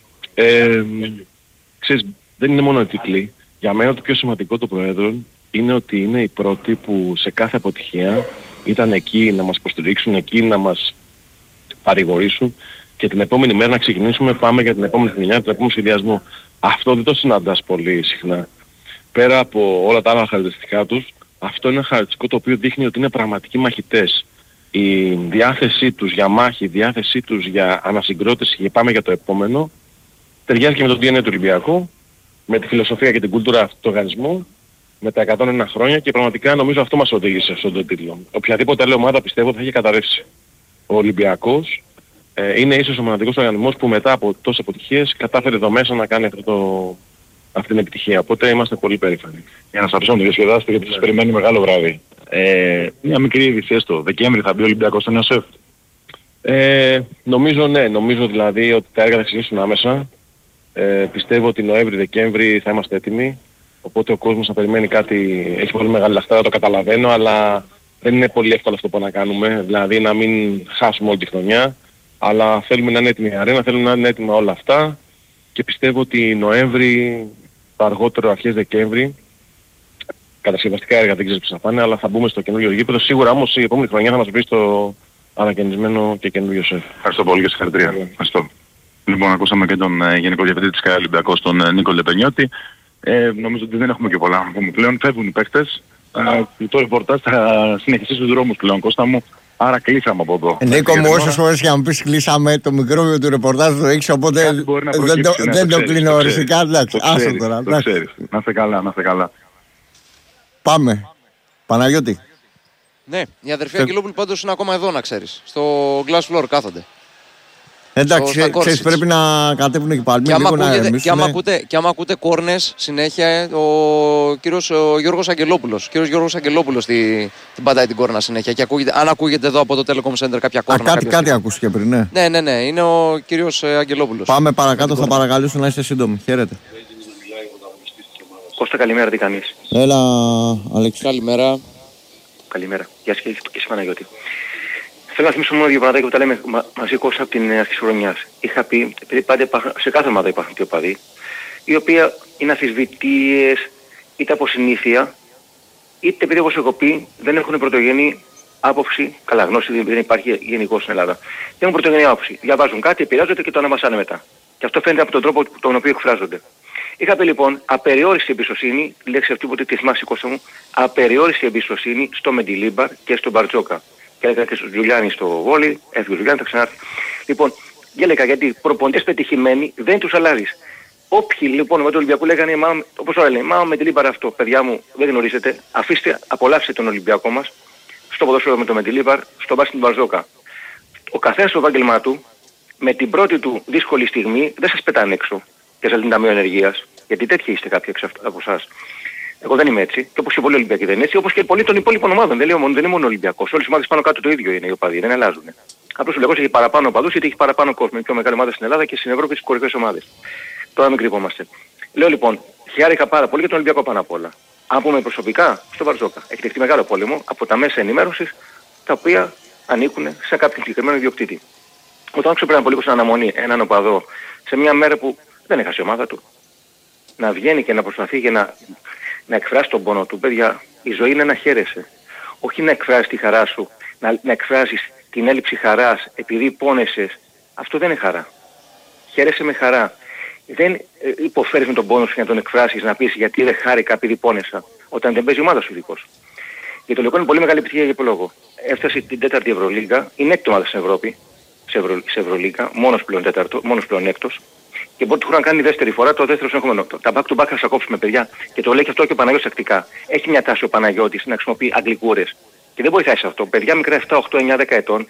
S12: Ξέρεις, δεν είναι μόνο οι τίτλοι. Για μένα το πιο σημαντικό των Προέδρων είναι ότι είναι οι πρώτοι που σε κάθε αποτυχία ήταν εκεί να μας υποστηρίξουν, εκεί να μας παρηγορήσουν και την επόμενη μέρα να ξεκινήσουμε, πάμε για την επόμενη χρονιά, τον επόμενο σχεδιασμό. Αυτό δεν το συναντάς πολύ συχνά. Πέρα από όλα τα άλλα χαρακτηριστικά τους, αυτό είναι ένα χαρακτηριστικό το οποίο δείχνει ότι είναι πραγματικοί μαχητές. Η διάθεσή τους για μάχη, η διάθεσή τους για ανασυγκρότηση και πάμε για το επόμενο, ταιριάζει και με το DNA του Ολυμπιακού, με τη φιλοσοφία και την κουλτούρα αυτού του οργανισμού, με τα 101 χρόνια και πραγματικά νομίζω αυτό μας οδήγησε στον τον τίτλο. Οποιαδήποτε άλλη ομάδα πιστεύω θα είχε καταρρεύσει. Ο Ολυμπιακός είναι ίσως ο μοναδικός οργανισμός που μετά από τόσες αποτυχίες κατάφερε εδώ μέσα να κάνει αυτή την επιτυχία. Οπότε είμαστε πολύ περήφανοι.
S6: Για να σας αφήσω να το διασκεδάσετε γιατί σας περιμένει μεγάλο βράδυ. Μια μικρή είδηση έστω. Δεκέμβρη θα μπει ο Ολυμπιακός στο νέο σεφ.
S12: Νομίζω ναι. Νομίζω δηλαδή ότι τα έργα θα ξεκινήσουν άμεσα. Πιστεύω ότι Νοέμβρη-Δεκέμβρη θα είμαστε έτοιμοι. Οπότε ο κόσμος θα περιμένει κάτι, έχει πολύ μεγάλη λαχτάρα, το καταλαβαίνω, αλλά δεν είναι πολύ εύκολο αυτό που να κάνουμε. Δηλαδή να μην χάσουμε όλη τη χρονιά, αλλά θέλουμε να είναι έτοιμη η αρένα, θέλουμε να είναι έτοιμα όλα αυτά και πιστεύω ότι Νοέμβρη, το αργότερο αρχές Δεκέμβρη, κατασκευαστικά έργα δεν ξέρω πώς θα πάνε, αλλά θα μπούμε στο καινούργιο γήπεδο. Σίγουρα όμως η επόμενη χρονιά θα μας βρει στο ανακαινισμένο και καινούργιο σεφ.
S6: Ευχαριστώ πολύ και συγχαρητήρια. Ευχαριστώ. Λοιπόν, ακούσαμε και τον Γενικό Διευθυντή της ΚΑΕ Ολυμπιακός, τον Νίκο Λεπενιώτη. Νομίζω ότι δεν έχουμε και πολλά να πούμε πλέον. Φεύγουν οι παίκτες. Το ρεπορτάζ θα συνεχίσει στους δρόμους πλέον, Κώστα μου. Άρα κλείσαμε από εδώ.
S1: Νίκο μου, όσες φορές για να μου πεις κλείσαμε, το μικρόβιο του ρεπορτάζ το έχεις, οπότε δεν το κλείνω οριστικά. Εντάξει, άσο τώρα.
S6: Το ξέρεις. Να είστε καλά, να είστε καλά.
S1: Πάμε. Παναγιώτη.
S2: Ναι, οι αδερφοί Αγγελόπουλοι πάντως είναι ακόμα εδώ, να ξέρεις. Στο Glass Floor κάθονται.
S1: Εντάξει, ξέρεις, πρέπει να κατέβουν εκεί πάλι.
S2: Και άμα ακούτε κόρνες συνέχεια, ο κύριος Γιώργος Αγγελόπουλος. Κύριος Γιώργος Αγγελόπουλος την πατάει την κόρνα συνέχεια. Και αν ακούγεται εδώ από το Telecom Center κάποια κόρνα.
S1: Κάτι ακούστηκε πριν, ναι.
S2: Ναι, είναι ο κύριος Αγγελόπουλος.
S1: Πάμε παρακάτω, θα παρακαλέσω να είστε σύντομοι. Χαίρετε.
S13: Κώστα, καλημέρα, τι κάνεις?
S1: Έλα, Αλέξη.
S2: Καλημέρα.
S13: Καλημέρα. Γεια σας και εσύ, Παναγιώτη. Θέλω να θυμίσω μόνο δύο πράγματα που τα λέμε μαζί, Κώστα, από την αρχή της χρονιάς. Είχα πει, επειδή πάντα σε κάθε ομάδα υπάρχουν δύο οπαδοί, οι οποίοι είναι αμφισβητείες, είτε από συνήθεια, είτε επειδή, όπως έχω πει, δεν έχουν πρωτογενή άποψη, καλά γνώση δεν υπάρχει γενικώς στην Ελλάδα. Δεν έχουν πρωτογενή άποψη. Διαβάζουν κάτι, επηρεάζονται και το αναμασάνε μετά. Και αυτό φαίνεται από τον τρόπο τον οποίο εκφράζονται. Είχα πει λοιπόν απεριόριστη εμπιστοσύνη, λέξη αυτή που τη θυμάσαι, Κώστα μου, απεριόριστη εμπιστοσύνη στο Μεντιλίμπαρ και στον Μπαρτζόκα. Και έλεγα και στον Τζουλιάνι στο βόλι, έφυγε ο Τζουλιάνι, θα ξανάρθει. Λοιπόν, και έλεγα γιατί προπονητές πετυχημένοι δεν τους αλλάζεις. Όποιοι λοιπόν με τον Ολυμπιακό λέγανε, όπως τώρα λένε, με την Μεντιλίμπαρ αυτό, παιδιά μου, δεν γνωρίζετε, αφήστε, απολαύστε τον Ολυμπιακό μας, στο ποδόσφαιρο με τον Μεντιλίμπαρ, στο μπάσκετ του Μπαρτζόκα. Ο καθένας στο επάγγελμά του, με την πρώτη του δύσκολη στιγμή, δεν σας πετάνε έξω και σας λύνει ταμείο ενεργείας, γιατί τέτοιοι είστε κάποιοι από εσάς. Εγώ δεν είμαι έτσι, και όπως και πολλοί Ολυμπιακοί δεν είναι έτσι, όπως και πολλοί των υπόλοιπων ομάδων. Δεν είναι μόνο Ολυμπιακός. Όλες οι ομάδες πάνω κάτω το ίδιο είναι οι οπαδοί, δεν αλλάζουν. Απλώς ο Ολυμπιακός έχει παραπάνω οπαδούς γιατί έχει παραπάνω κόσμο. Είναι πιο μεγάλη ομάδα στην Ελλάδα και στην Ευρώπη στις κορυφαίες ομάδες. Τώρα μην κρυβόμαστε. Λέω λοιπόν, χάρηκα πάρα πολύ για τον Ολυμπιακό πάνω απ' όλα. Αν πούμε προσωπικά, στον Μπαρτζόκα. Έχει δεχτεί μεγάλο πόλεμο από τα μέσα ενημέρωσης, τα οποία ανήκουν σε κάποιον συγκεκριμένο ιδιοκτήτη. Όταν άκουσα πριν από λίγο στην αναμονή έναν οπαδό σε μια μέρα που δεν έχασε η ομάδα του, να βγαίνει και να προσπαθεί και να εκφράσει τον πόνο του. Παιδιά, η ζωή είναι να χαίρεσαι. Όχι να εκφράσεις τη χαρά σου, να εκφράσεις την έλλειψη χαράς επειδή πόνεσες. Αυτό δεν είναι χαρά. Χαίρεσαι με χαρά. Δεν υποφέρεις με τον πόνο σου για να τον εκφράσεις, να πεις γιατί δεν χάρηκα επειδή πόνεσα, όταν δεν παίζει η ομάδα σου ειδικός. Για το Λυκό είναι πολύ μεγάλη επιτυχία για ποιο λόγο. Έφτασε την 4η Ευρωλίγκα, είναι έκτη ομάδα στην Ευρώπη, σε Ευρωλίγκα, μόνος πλέον έκτος. Και μπορεί του χρόνου να κάνει δεύτερη φορά το δεύτερο συνεχόμενο. Τα back to back θα σας κόψουμε, παιδιά. Και το λέει και αυτό και ο Παναγιώτης τακτικά. Έχει μια τάση ο Παναγιώτης να χρησιμοποιεί αγγλικούρες. Και δεν βοηθάει σε αυτό. Παιδιά μικρά 7, 8, 9, 10 ετών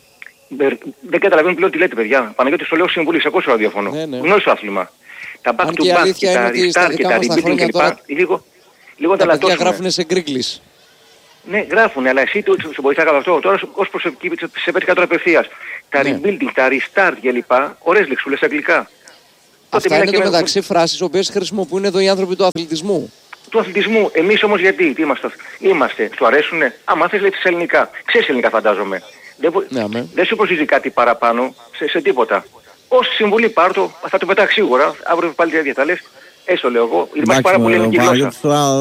S13: δεν καταλαβαίνουν πλέον τι λέτε, παιδιά. Παναγιώτης το λέω συμβουλή, σε ακούω στο ραδιόφωνο. Γνώρισε το άθλημα. Τα back to back και τα restart και τα rebuilding κλπ. Λίγο τα λατώσουμε.
S2: Γράφουνε σε γκρίγκλις.
S13: Ναι, γράφουνε, αλλά εσύ σε βοηθά κατά αυτό. Τώρα ως προσωπική σε πέτυχα τώρα απευθείας. Τα rebuilding, τα restart κλπ. Ωραίες λεξούλες αγγλικά.
S2: Αυτά είναι το μεταξύ φράσεις, οι οποίες χρησιμοποιούν εδώ οι άνθρωποι του αθλητισμού.
S13: Του αθλητισμού. Εμείς όμως γιατί, τι είμαστε, του αρέσουνε. Άμα θες λέει τις ελληνικά. Ξέρεις ελληνικά φαντάζομαι. Δεν σου προσίζει κάτι παραπάνω σε τίποτα. Ως συμβουλή πάρ' το, θα το πετάξει σίγουρα. Αύριο πάλι τη ίδια θα λες. Έστω λέω εγώ. Υπάρχει πάρα πολύ ελληνική γλώσσα.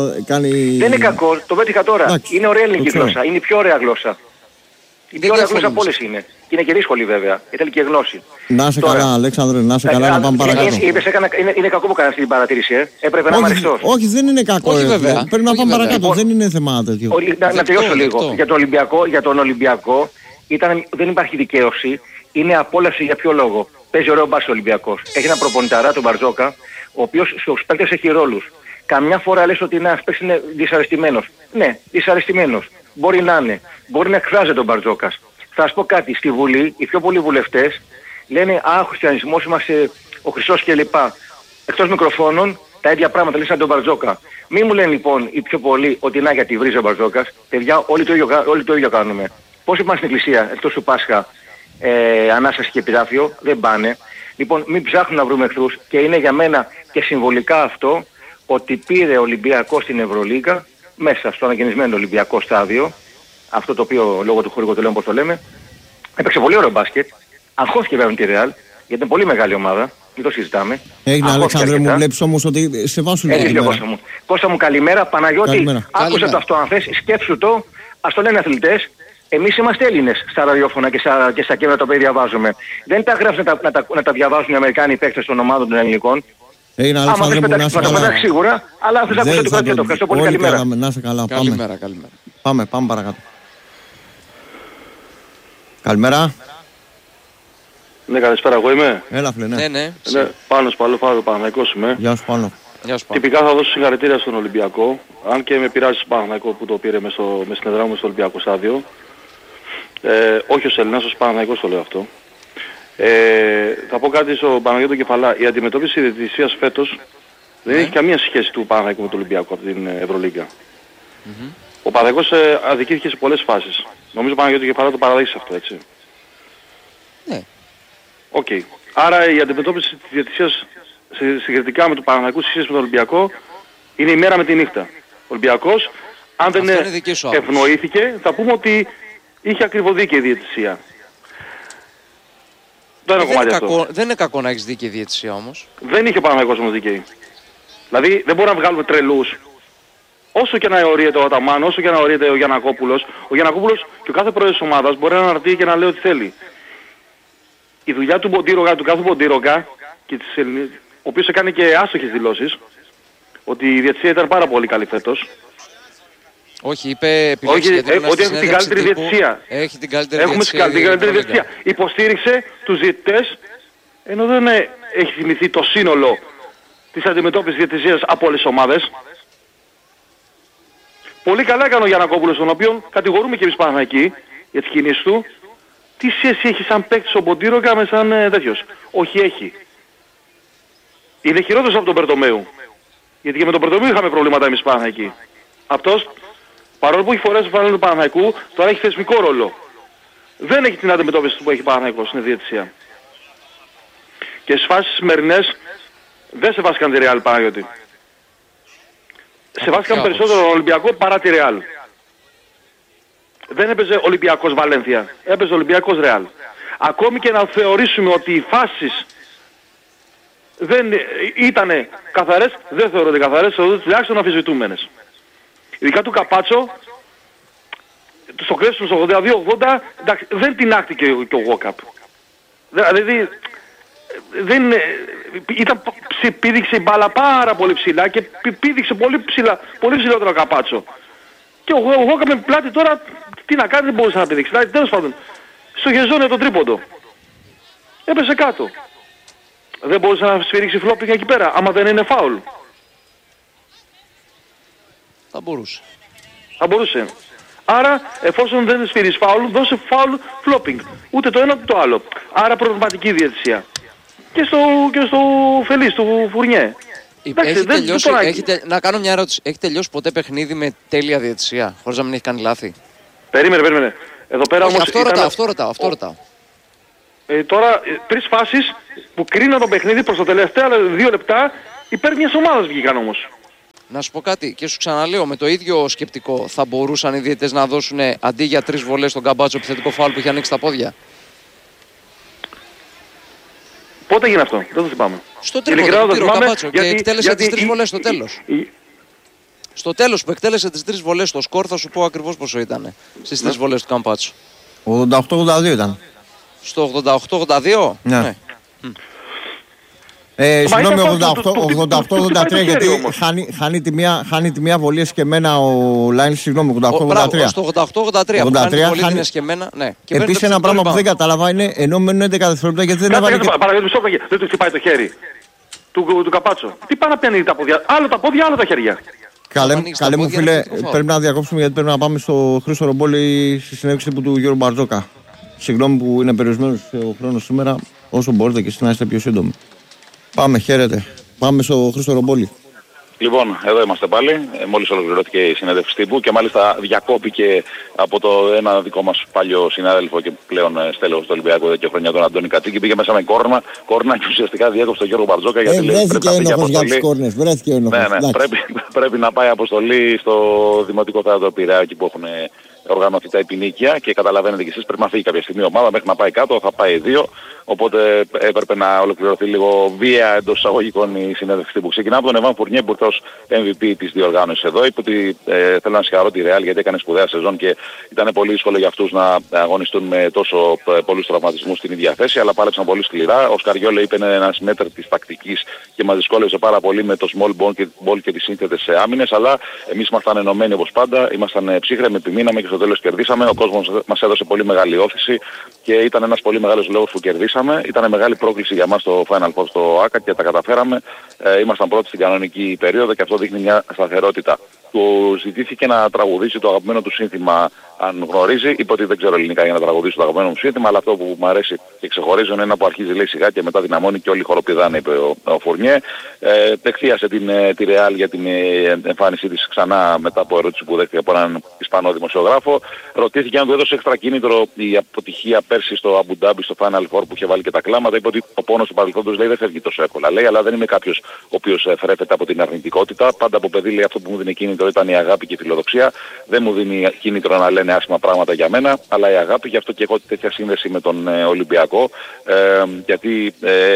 S13: Δεν είναι κακό, το πέτυχα τώρα. Είναι ωραία ελληνική γλώσσα. Είναι η πιο ωραία γλώσσα. Η πιο ωραία γλώσσα από όλες είναι. Είναι και δύσκολη βέβαια. Θέλει και γνώση.
S1: Να είσαι καλά, Αλέξανδρε, να είσαι καλά, να πάμε παρακάτω.
S13: Είναι κακό που κάνεις την παρατήρηση, έπρεπε να είμαι αριστός.
S1: Όχι, δεν είναι κακό. Πρέπει να πάμε παρακάτω, δεν είναι θέμα τέτοιο.
S13: Να τελειώσω λίγο. Για τον Ολυμπιακό δεν υπάρχει δικαίωση. Είναι απόλαυση για ποιο λόγο. Παίζει ωραίο μπάσκετ ο Ολυμπιακός. Έχει ένα προπονηταρά, τον Μπαρτζόκα, ο οποίος στους παίκτες έχει ρόλους. Καμιά φορά λες ότι ένας παίκτης είναι δυσαρεστημένος. Ναι, δυσαρεστημένος. Μπορεί να είναι. Μπορεί να εκφράζεται ο Μπαρτζόκας. Θα σας πω κάτι. Στη Βουλή, οι πιο πολλοί βουλευτές λένε «Α, ο χριστιανισμός είμαστε ο Χριστός κλπ». Εκτός μικροφώνων, τα ίδια πράγματα λένε σαν τον Μπαρτζόκα. Μη μου λένε λοιπόν οι πιο πολλοί ότι να γιατί βρίζει ο Μπαρτζόκας. Παιδιά, όλοι το ίδιο κάνουμε. Πόσοι πάνε στην εκκλησία, εκτός του Πάσχα, Ανάσταση και Επιτάφιο, δεν πάνε. Λοιπόν, μην ψάχνουν να βρούμε εχθρούς και είναι για μένα και συμβολικά αυτό ότι πήρε ο Ολυμπιακός στην Ευρωλίγκα μέσα στο αναγεννησμένο Ολυμπιακό στάδιο, αυτό το οποίο λόγω του χορηγού τελείων όπως το λέμε, έπαιξε πολύ ωραίο μπάσκετ, αγχώθηκε βέβαια τη Ρεάλ, γιατί είναι πολύ μεγάλη ομάδα, μην το συζητάμε.
S1: Έγινε Αλέξανδρε μου, βλέπεις όμως ότι σε βάσουν
S13: λίγο. Κώστα μου, καλημέρα, Παναγιώτη, άκουσε το αυτό αν θες, σκέψου το, ας το λένε αθλητές. Εμείς είμαστε Έλληνες στα ραδιόφωνα και στα κείμενα τα οποία διαβάζουμε. Δεν τα γράφουν να τα διαβάζουν οι Αμερικάνοι παίκτες των ομάδων των ελληνικών. Άμα θες θα το πετάξει σίγουρα, αλλά θες να ακούσεις το κάτι. Ευχαριστώ πολύ, καλημέρα.
S1: Να είσαι καλά, πάμε παρακάτω. Καλημέρα.
S14: Ναι, καλησπέρα, εγώ είμαι.
S1: Έλα φίλε, ναι.
S14: Πάνος Παναθηναϊκός είμαι.
S1: Γεια σου Πάνο.
S14: Τυπικά θα δώσω συγχαρητήρια στον Ολυμπιακό, αν και με πειράζει στον Παναθηναϊκό που το πήρε μες στην έδρα μου στο Ολυμπιακό στάδιο. Όχι ως Έλληνας, ως Παναθηναϊκός το λέω αυτό. Θα πω κάτι στο Παναγιώτο Κεφαλά. Η αντιμετώπιση της διαιτησίας φέτος δεν έχει καμία σχέση του Παναγιώτου με τον Ολυμπιακό από την Ευρωλίγκα. Ο Παναγιώτος αδικήθηκε σε πολλές φάσεις. Νομίζω ο Παναγιώτο Κεφαλά το παραδέχει αυτό, έτσι.
S2: Ναι.
S14: Οκ. Άρα η αντιμετώπιση της διαιτησίας συγκριτικά με τον Παναγιώτο σε σχέση με τον Ολυμπιακό είναι η μέρα με τη νύχτα. Ο Ολυμπιακός, αν δεν ευνοήθηκε, θα πούμε ότι είχε ακριβοδίκαιη διαιτησία.
S2: Δεν είναι κακό να έχεις δίκαιη διαιτησία όμως.
S14: Δεν είχε ο Παναγιώτος όμως δίκαιη. Δηλαδή δεν μπορούμε να βγάλουμε τρελούς. Όσο και να ορίεται ο Αταμάν, όσο και να ορίεται ο Γιαννακόπουλος και ο κάθε πρόεδρος της ομάδας μπορεί να αναρτεί και να λέει ό,τι θέλει. Η δουλειά του Μποντήρογκα, του κάθε Μποντήρογκα, ο οποίος έκανε και άστοχες δηλώσεις, ότι η διαιτησία ήταν πάρα πολύ καλή φέτος.
S2: Όχι, είπε
S14: ότι έχει την καλύτερη διαιτησία.
S2: Έχει την καλύτερη
S14: Έχουμε την καλύτερη διαιτησία. Υποστήριξε τους διαιτητές, ενώ δεν έχει θυμηθεί το σύνολο της αντιμετώπισης διαιτησίας από όλες τις ομάδες. Πολύ καλά έκανε ο Γιαννακόπουλος, τον οποίο κατηγορούμε και εμείς Παναθηναϊκοί για τις κινήσεις του. Τι σχέση έχει σαν παίκτης ο Μποντήρογκα με σαν τέτοιος? Όχι, έχει. Είναι χειρότερος από τον Περτομέου. Γιατί και με τον Περτομέου είχαμε προβλήματα εμείς Παναθηναϊκοί. Αυτός, παρόλο που έχει φορέσει το φανέλο του Παναθηναϊκού, τώρα έχει θεσμικό ρόλο. Δεν έχει την αντιμετώπιση που έχει Παναθηναϊκός στην διαιτησία. Και στις φάσεις σημερινές δεν σεβάστηκαν τη Ρεάλ, Παναγιώτη. Σεβάστηκαν περισσότερο τον Ολυμπιακό παρά τη Ρεάλ. Δεν έπαιζε Ολυμπιακός Βαλένθια, έπαιζε Ολυμπιακός Ρεάλ. Ακόμη και να θεωρήσουμε ότι οι φάσεις δεν ήταν καθαρές, δεν θεωρούνται καθαρές, θεωρούνται τουλάχιστον αμφισβητούμενες. Ειδικά του Καπάτσο, στο κρέσιο στο 82-80, δεν τινάχτηκε και ο Γόκαπ. Δηλαδή, πήδηξε η μπάλα πάρα πολύ ψηλά και πήδηξε πολύ ψηλότερο ο Καπάτσο. Και ο Γόκαπ με πλάτη τώρα, τι να κάνει, δεν μπορούσε να πήδηξει. Δηλαδή, τέλος πάντων, στο γεζόνιο το τρίποντο. Έπεσε κάτω. Δεν μπορούσε να σφυρίξει φλόπινγκ εκεί πέρα, άμα δεν είναι φάουλ.
S2: Θα μπορούσε.
S14: Θα μπορούσε. Άρα, εφόσον δεν σφυρίσει φάουλ, δώσε φάουλ φλόπινγκ. Ούτε το ένα ούτε το άλλο. Άρα προβληματική διαιτησία. Και στο Φελής, του Φουρνιέ.
S2: Να κάνω μια ερώτηση. Έχει τελειώσει ποτέ παιχνίδι με τέλεια διαιτησία, χωρίς να μην έχει κάνει λάθη?
S14: Περίμενε. Εδώ πέρα όμως
S2: αυτό ρωτάω.
S14: Τώρα, τρεις φάσεις που κρίναν το παιχνίδι προς τα τελευταία 2 λεπτά υπέρ μιας ομάδας βγήκαν όμως.
S2: Να σου πω κάτι και σου ξαναλέω, με το ίδιο σκεπτικό θα μπορούσαν οι διαιτητές να δώσουν αντί για 3 βολές στον Καμπάτσο επιθετικό φάουλ που είχε ανοίξει τα πόδια?
S14: Πότε έγινε αυτό? Δεν το θυμάμαι.
S2: Στο τρίποντο του Καμπάτσο και εκτέλεσε τις 3 βολές στο τέλος. Στο τέλος που εκτέλεσε τις 3 βολές στο σκορ θα σου πω ακριβώς πόσο ήταν στις 3 βολές του Καμπάτσο.
S1: 88-82 ήταν.
S2: Στο 88-82?
S1: Ναι. Συγγνώμη, 88-83 γιατί χάνει τη μία βολή εσκεμμένα ο Λάινς, συγγνώμη, 88-83.
S2: Στο 88-83 που χάνει τη βολή την εσκεμμένα, ναι.
S1: Επίσης ένα πράγμα που δεν κατάλαβα είναι ενώ μένουν 11 δευτερόλεπτα γιατί δεν έβαλε και...
S14: Δεν του χτυπάει το χέρι του Καπάτσο. Τι πάει να πιάνει τα πόδια, άλλο τα πόδια, άλλο τα χέρια.
S1: Καλέ μου φίλε, πρέπει να διακόψουμε γιατί πρέπει να πάμε στο Χρήστο Ρομπόλη στη συνέντευξη του Γιώργου Μπαρτζόκα. Συγγνώμη που είναι περιορισμένος ο χρόνος σήμερα, όσο μπορείτε και εσείς να είστε πιο σύντομοι. Πάμε, χαίρετε. Πάμε στο Χρήστο Ρομπόλη.
S4: Λοιπόν, εδώ είμαστε πάλι. Μόλις ολοκληρώθηκε η συνέντευξη τύπου και μάλιστα διακόπηκε από το ένα δικό μας παλιό συνάδελφο και πλέον στέλεχος του Ολυμπιακού εδώ και χρόνια, τον Αντώνη Κατσίκη. Πήγε μέσα με κόρνα και ουσιαστικά διέκοψε τον Γιώργο Μπαρτζόκα γιατί λέει
S1: βρέθηκε ένοχος για τις κόρνες. Βρέθηκε ένοχος.
S4: Ναι, πρέπει να πάει αποστολή στο Δημοτικό Θέατρο Πειραιά εκεί που έχουν οργανωθεί τα επινίκια και καταλαβαίνετε κι εσείς πρέπει να φύγει κάποια στιγμή η ομάδα μέχρι να πάει κάτω, θα πάει 2. Οπότε έπρεπε να ολοκληρωθεί λίγο βία εντός εισαγωγικών η συνέντευξη που ξεκινά από τον Εβάν Φουρνιέ που ήρθε ως MVP της διοργάνωσης εδώ. Είπε ότι θέλω να συγχαρώ τη Real γιατί έκανε σπουδαία σεζόν και ήταν πολύ δύσκολο για αυτούς να αγωνιστούν με τόσο πολλούς τραυματισμούς στην ίδια θέση, αλλά πάλεψαν πολύ σκληρά. Ο Σκαριόλο είπε είναι ένας μέτρ της τακτικής και μας δυσκόλεψε πάρα πολύ με το small ball και τις σύνθετες άμυνες, αλλά εμείς ήμασταν ενωμένοι όπως πάντα, ήμασταν ψύχρεμοι, επιμείναμε και στο τέλος κερδίσαμε. Ο κόσμος μας έδωσε πολύ μεγάλη όθηση και ήταν ένας πολύ μεγάλος λόγος που κερδίσαμε. Ήταν μεγάλη πρόκληση για μας το Final Four στο ΆΚΑ και τα καταφέραμε. Ήμασταν πρώτοι στην κανονική περίοδο και αυτό δείχνει μια σταθερότητα. του ζητήθηκε να τραγουδήσει το αγαπημένο του σύνθημα, αν γνωρίζει. Είπε ότι δεν ξέρω ελληνικά για να τραγουδήσει το αγαπημένο μου σύνθημα, αλλά αυτό που μου αρέσει και ξεχωρίζω είναι ένα που αρχίζει λέει σιγά και μετά δυναμώνει και όλοι χοροπηδάνε, είπε ο Φουρνιέ. Εκθίασε τη Ρεάλ για την εμφάνισή της ξανά μετά από ερώτηση που δέχτηκε από έναν Ισπανό δημοσιογράφο. Ρωτήθηκε αν του έδωσε έξτρα κίνητρο η αποτυχία πέρσι στο Αμπουντάμπι, στο Final Four που είχε βάλει και τα κλάματα. Είπε ότι ο πόνος του παρελθόντος λέει δεν φεύγει τόσο εύκολα. Λέει, αλλά δεν είμαι κάποιος ο οποίος θρέφεται από την αρνητικότητα. Πάντα από παιδί λέει αυτό που μου δίνει κίνητρο ήταν η αγάπη και η φιλοδοξία. Δεν μου δίνει κίνητρο να λένε άσχημα πράγματα για μένα, αλλά η αγάπη, γι' αυτό και έχω τέτοια σύνδεση με τον Ολυμπιακό, γιατί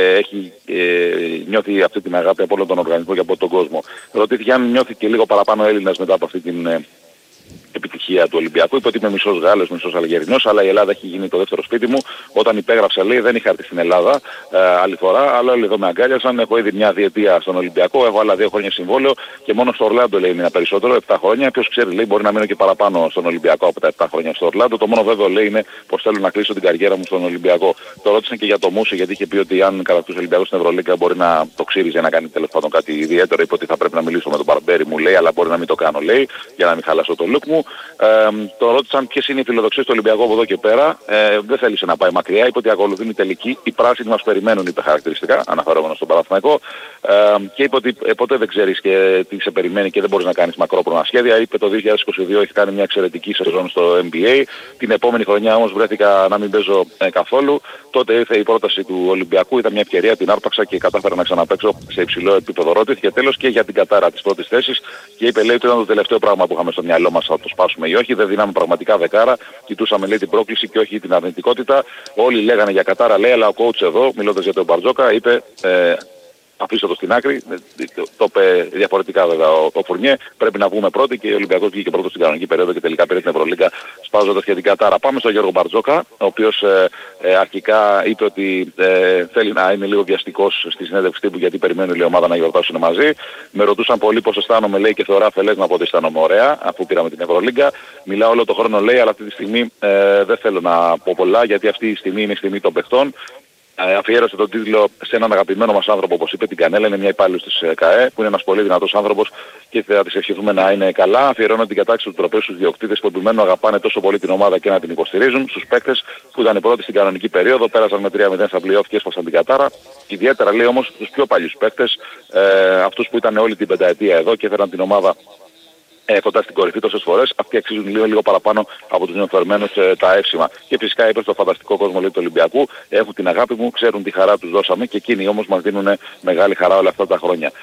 S4: νιώθει αυτή την αγάπη από όλο τον οργανισμό και από τον κόσμο. Ρωτήθηκε αν νιώθει και λίγο παραπάνω Έλληνας μετά από αυτή την επιτυχία του Ολυμπιακού. Είπε ότι είμαι μισός Γάλλος, μισός Αλγερινός, αλλά η Ελλάδα έχει γίνει το δεύτερο σπίτι μου. Όταν υπέγραψα, λέει, δεν είχα έρθει στην Ελλάδα άλλη φορά, αλλά όλοι εδώ με αγκάλιασαν. Έχω ήδη μια διετία στον Ολυμπιακό, έχω άλλα 2 χρόνια συμβόλαιο και μόνο στο Ορλάντο λέει μείνα περισσότερο, 7 χρόνια. Ποιος ξέρει, λέει, μπορεί να μείνω και παραπάνω στον Ολυμπιακό από τα 7 χρόνια στο Ορλάντο. Το μόνο βέβαιο λέει είναι πως θέλω να κλείσω την καριέρα μου στον Ολυμπιακό. Το ρώτησαν και για το Μούση, γιατί είχε πει ότι αν κατακτούσε ο Ολυμπιακός στην Ευρωλίγκα μπορεί να το ξύριζε να κάνει τέλος πάντων κάτι ιδιαίτερο. Είπε ότι θα πρέπει να μιλήσω με τον Μπαρμπέρι, μου λέει, αλλά μπορεί να μην το κάνω, λέει, για να μην χαλάσω το look μου. Το ρώτησαν ποιες είναι οι φιλοδοξίες του Ολυμπιακού από εδώ και πέρα. Δεν θέλησε να πάει μακριά. Είπε ότι ακολουθεί η τελική. Οι πράσινοι μας περιμένουν, είπε χαρακτηριστικά, αναφερόμενο στον Παναθηναϊκό. Και είπε ότι ποτέ δεν ξέρεις και τι σε περιμένει και δεν μπορείς να κάνεις μακρόπνοα σχέδια. Είπε το 2022 έχει κάνει μια εξαιρετική σεζόν στο NBA. Την επόμενη χρονιά όμως βρέθηκα να μην παίζω καθόλου. Τότε ήρθε η πρόταση του Ολυμπιακού, ήταν μια ευκαιρία, την άρπαξα και κατάφερα να ξαναπαίξω σε υψηλό επίπεδο. Ρωτήθηκε τέλος και για την κατάρα της πρώτης θέσης και είπε, λέει, ότι ήταν το τελευταίο πράγμα που είχαμε στο μυαλό μας, θα το σπάσουμε ή όχι. Δεν δίναμε πραγματικά δεκάρα, κοιτούσαμε, λέει, την πρόκληση και όχι την αρνητικότητα. Όλοι λέγανε για κατάρα, λέει, αλλά ο coach εδώ, μιλώντας για τον Μπαρτζόκα, είπε, αφήστε το στην άκρη, το είπε διαφορετικά βέβαια ο Φουρνιέ, πρέπει να βγούμε πρώτοι και ο Ολυμπιακός βγήκε πρώτος στην κανονική περίοδο και τελικά πήρε την Ευρωλίγκα σπάζοντας και την κατάρα. Πάμε στον Γιώργο Μπαρτζόκα, ο οποίος αρχικά είπε ότι θέλει να είναι λίγο βιαστικός στη συνέντευξη τύπου γιατί περιμένει η ομάδα να γιορτάσουν μαζί. Με ρωτούσαν πολύ πώς αισθάνομαι, λέει, και θεωρώ αφελές να πω ότι αισθάνομαι ωραία αφού πήραμε την Ευρωλίγκα. Μιλάω όλο το χρόνο, λέει, αλλά αυτή τη στιγμή δεν θέλω να πω πολλά γιατί αυτή η στιγμή είναι η στιγμή των παιχτών. Αφιέρωσε τον τίτλο σε έναν αγαπημένο μας άνθρωπο, όπως είπε, την Κανέλα, είναι μια υπάλληλος της ΚΑΕ, που είναι ένας πολύ δυνατός άνθρωπος και θα της ευχηθούμε να είναι καλά. Αφιερώνω την κατάξυση του τροπέου στους διοκτήτες που επιμένουν αγαπάνε τόσο πολύ την ομάδα και να την υποστηρίζουν, στους παίκτες που ήταν οι πρώτοι στην κανονική περίοδο, πέρασαν με 3-0 στα play-off και έσπασαν την κατάρα. Ιδιαίτερα, λέει, όμως τους πιο παλιούς παίκτες, αυτούς που ήταν όλη την πενταετία εδώ και έφεραν την ομάδα κοντά στην κορυφή τόσες φορές, αυτοί αξίζουν λίγο παραπάνω από τους νεοφερμένους τα εύσημα. Και φυσικά είπε στο φανταστικό κόσμο, λέει, του Ολυμπιακού, έχουν την αγάπη μου, ξέρουν τι χαρά τους δώσαμε και εκείνοι όμως μας δίνουν μεγάλη χαρά όλα αυτά τα χρόνια.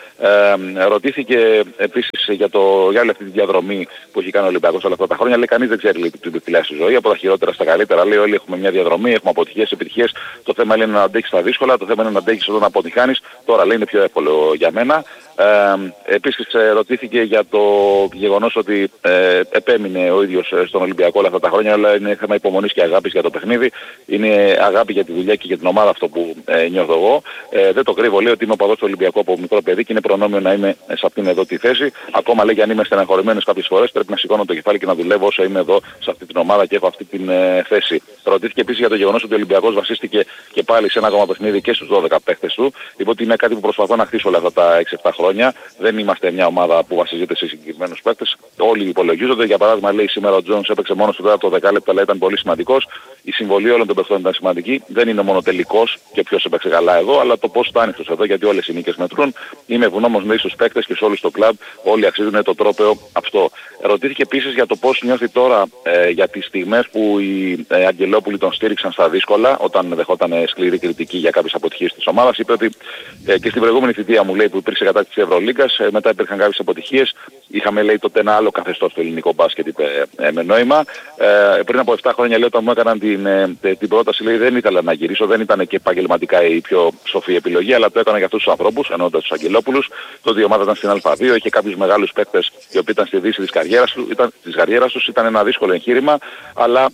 S4: Ρωτήθηκε επίσης για όλη αυτή τη διαδρομή που έχει κάνει ο Ολυμπιακός όλα αυτά τα χρόνια. Λέει, κανείς δεν ξέρει, λέει, τι του στη ζωή, από τα χειρότερα στα καλύτερα. Λέει, όλοι έχουμε μια διαδρομή, έχουμε αποτυχίες, επιτυχίες. Το θέμα είναι να αντέξεις τα δύσκολα, το θέμα είναι να αντέξεις όταν αποτυχάνεις. Τώρα, λέει, είναι πιο εύκολο για μένα. Επίσης ρωτήθηκε για το γεγονός ότι επέμεινε ο ίδιος στον Ολυμπιακό όλα αυτά τα χρόνια, αλλά είναι θέμα υπομονής και αγάπης για το παιχνίδι. Είναι αγάπη για τη δουλειά και για την ομάδα αυτό που νιώθω εγώ. Δεν το κρύβω, λέει, ότι είμαι οπαδός του Ολυμπιακού από μικρό παιδί και είναι προνόμιο να είμαι σε αυτήν εδώ τη θέση. Ακόμα, λέει, αν είμαι στεναχωρημένος κάποιες φορές, πρέπει να σηκώνω το κεφάλι και να δουλεύω όσο είμαι εδώ σε αυτή την ομάδα και έχω αυτή την θέση. Ρωτήθηκε επίσης για το γεγονός ότι ο Ολυμπιακός βασίστηκε και πάλι σε ένα ακόμα παιχνίδι και στους 12 παίχτες του. Είπε ότι είναι κάτι που προσπαθώ να χτίσω όλα αυτά τα 6-7 χρόνια. Δεν είμαστε μια ομάδα που βασίζεται σε συγκεκριμένους παίκτες. Όλοι υπολογίζονται. Για παράδειγμα, λέει, σήμερα ο Τζόνς έπαιξε μόνο στο τέταρτο δεκάλεπτο, αλλά ήταν πολύ σημαντικός. Η συμβολή όλων των παιχτών ήταν σημαντική. Δεν είναι μόνο τελικός και ποιος έπαιξε καλά εδώ, αλλά το πώς ήταν εδώ, γιατί όλες οι νίκες μετρούν. Είμαι ευγνώμων, λέει, στους παίκτες και σε όλους στο κλαμπ. Όλοι αξίζουν το τρόπαιο αυτό. Ρωτήθηκε επίσης για το πώς νιώθει τώρα για τις στιγμές που οι Αγγελόπουλοι τον στήριξαν στα δύσκολα, όταν δεχόταν σκληρή κριτική για κάποιες αποτυχίες της ομάδας. Είπε ότι και στην προηγούμενη θητεία μου, λέει, που υπήρξε κατάκτηση της Ευρωλίγκας, μετά υπήρχαν κάποιες αποτυχίες. Είχαμε, λέει, τότε ένα άλλο καθεστώς στο ελληνικό μπάσκετ, είπε, με νόημα. Πριν από 7 χρόνια, λέει, όταν μου έκαναν την πρόταση, λέει, δεν ήθελα να γυρίσω, δεν ήταν και επαγγελματικά η πιο σοφή επιλογή, αλλά το έκανα για αυτούς τους ανθρώπους, εννοώντας τους Αγγελόπουλους. Τότε η ομάδα ήταν στην Α2, είχε κάποιους μεγάλους παίκτες οι οποίοι ήταν στη δύση της καριέρας τους, ήταν ένα δύσκολο εγχείρημα, αλλά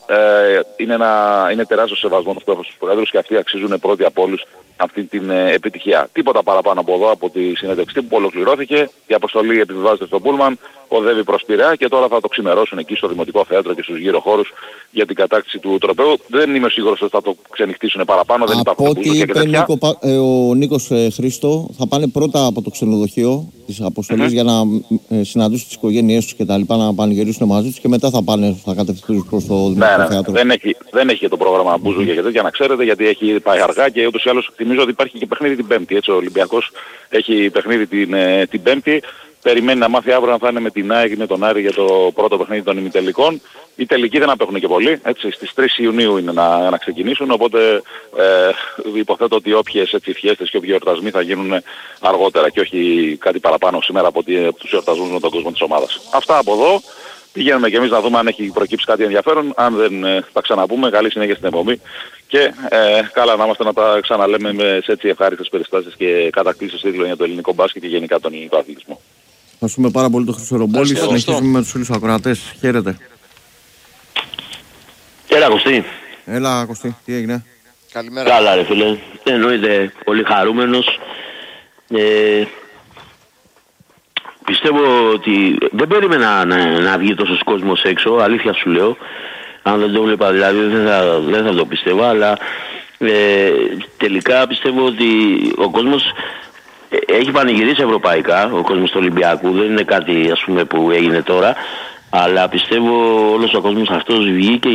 S4: είναι τεράστιο σεβασμό αυτό στους πρόεδρους και αυτοί αξίζουν πρώτοι από όλους αυτή την επιτυχία. Τίποτα παραπάνω από εδώ, από τη συνέντευξη που όπου ολοκληρώθηκε, η αποστολή επιβιβάζεται στο Πούλμαν, οδεύει προς Πειραιά και τώρα θα το ξημερώσουν εκεί στο Δημοτικό Θέατρο και στους γύρω χώρους για την κατάκτηση του τροπαίου. Δεν είμαι σίγουρος ότι θα το ξενυχτήσουν παραπάνω, δεν υπάρχουν μπουζούκια και τέτοια.
S1: Ο Νίκος Χρήστο, θα πάνε πρώτα από το ξενοδοχείο της αποστολής για να συναντήσουν τις οικογένειές τους και τα λοιπά, να πανηγυρίσουν μαζί τους και μετά θα κατευθυνθούν προς το Δημοτικό Θέατρο.
S4: Δεν έχει το πρόγραμμα μπουζούκια και τέτοια, να ξέρετε, γιατί έχει πάει αργά και ούτως ή άλλως θυμίζω ότι υπάρχει και παιχνίδι την Πέμπτη. Έτσι, ο Ολυμπιακός έχει παιχνίδι την Πέμπτη. Περιμένει να μάθει αύριο αν θα είναι με την ΑΕΚ ή με τον Άρη για το πρώτο παιχνίδι των ημιτελικών. Οι τελικοί δεν απέχουν και πολύ. Έτσι, στις 3 Ιουνίου είναι να ξεκινήσουν. Οπότε υποθέτω ότι όποιες φιέστες και όποιοι εορτασμοί θα γίνουν αργότερα και όχι κάτι παραπάνω σήμερα από τους εορτασμούς με τον κόσμο της ομάδας. Αυτά από εδώ. Πηγαίνουμε και εμείς να δούμε αν έχει προκύψει κάτι ενδιαφέρον. Αν δεν τα ξαναπούμε, καλή συνέχεια στην εκπομπή. Και καλά να είμαστε να τα ξαναλέμε σε έτσι ευχάριστες περιστάσεις και κατακτήσεις τίτλων για το ελληνικό μπάσκετ και γενικά τον ελληνικό αθλητισμό.
S1: Ευχαριστούμε πάρα πολύ τον Χρήστο Ρομπόλη. Συνεχίζουμε με τους φίλους ακροατές. Χαίρετε.
S15: Έλα Κωστή.
S1: Έλα Κωστή, τι έγινε?
S2: Καλημέρα.
S15: Καλά ρε φίλε. Εννοείται πολύ χαρούμενος. Πιστεύω ότι δεν περίμενα να βγει τόσος κόσμος έξω, αλήθεια σου λέω. Αν δεν το βλέπα δηλαδή δεν θα το πιστεύω, αλλά τελικά πιστεύω ότι ο κόσμος έχει πανηγυρίσει ευρωπαϊκά, ο κόσμος του Ολυμπιακού, δεν είναι κάτι ας πούμε που έγινε τώρα, αλλά πιστεύω όλος ο κόσμος αυτός βγήκε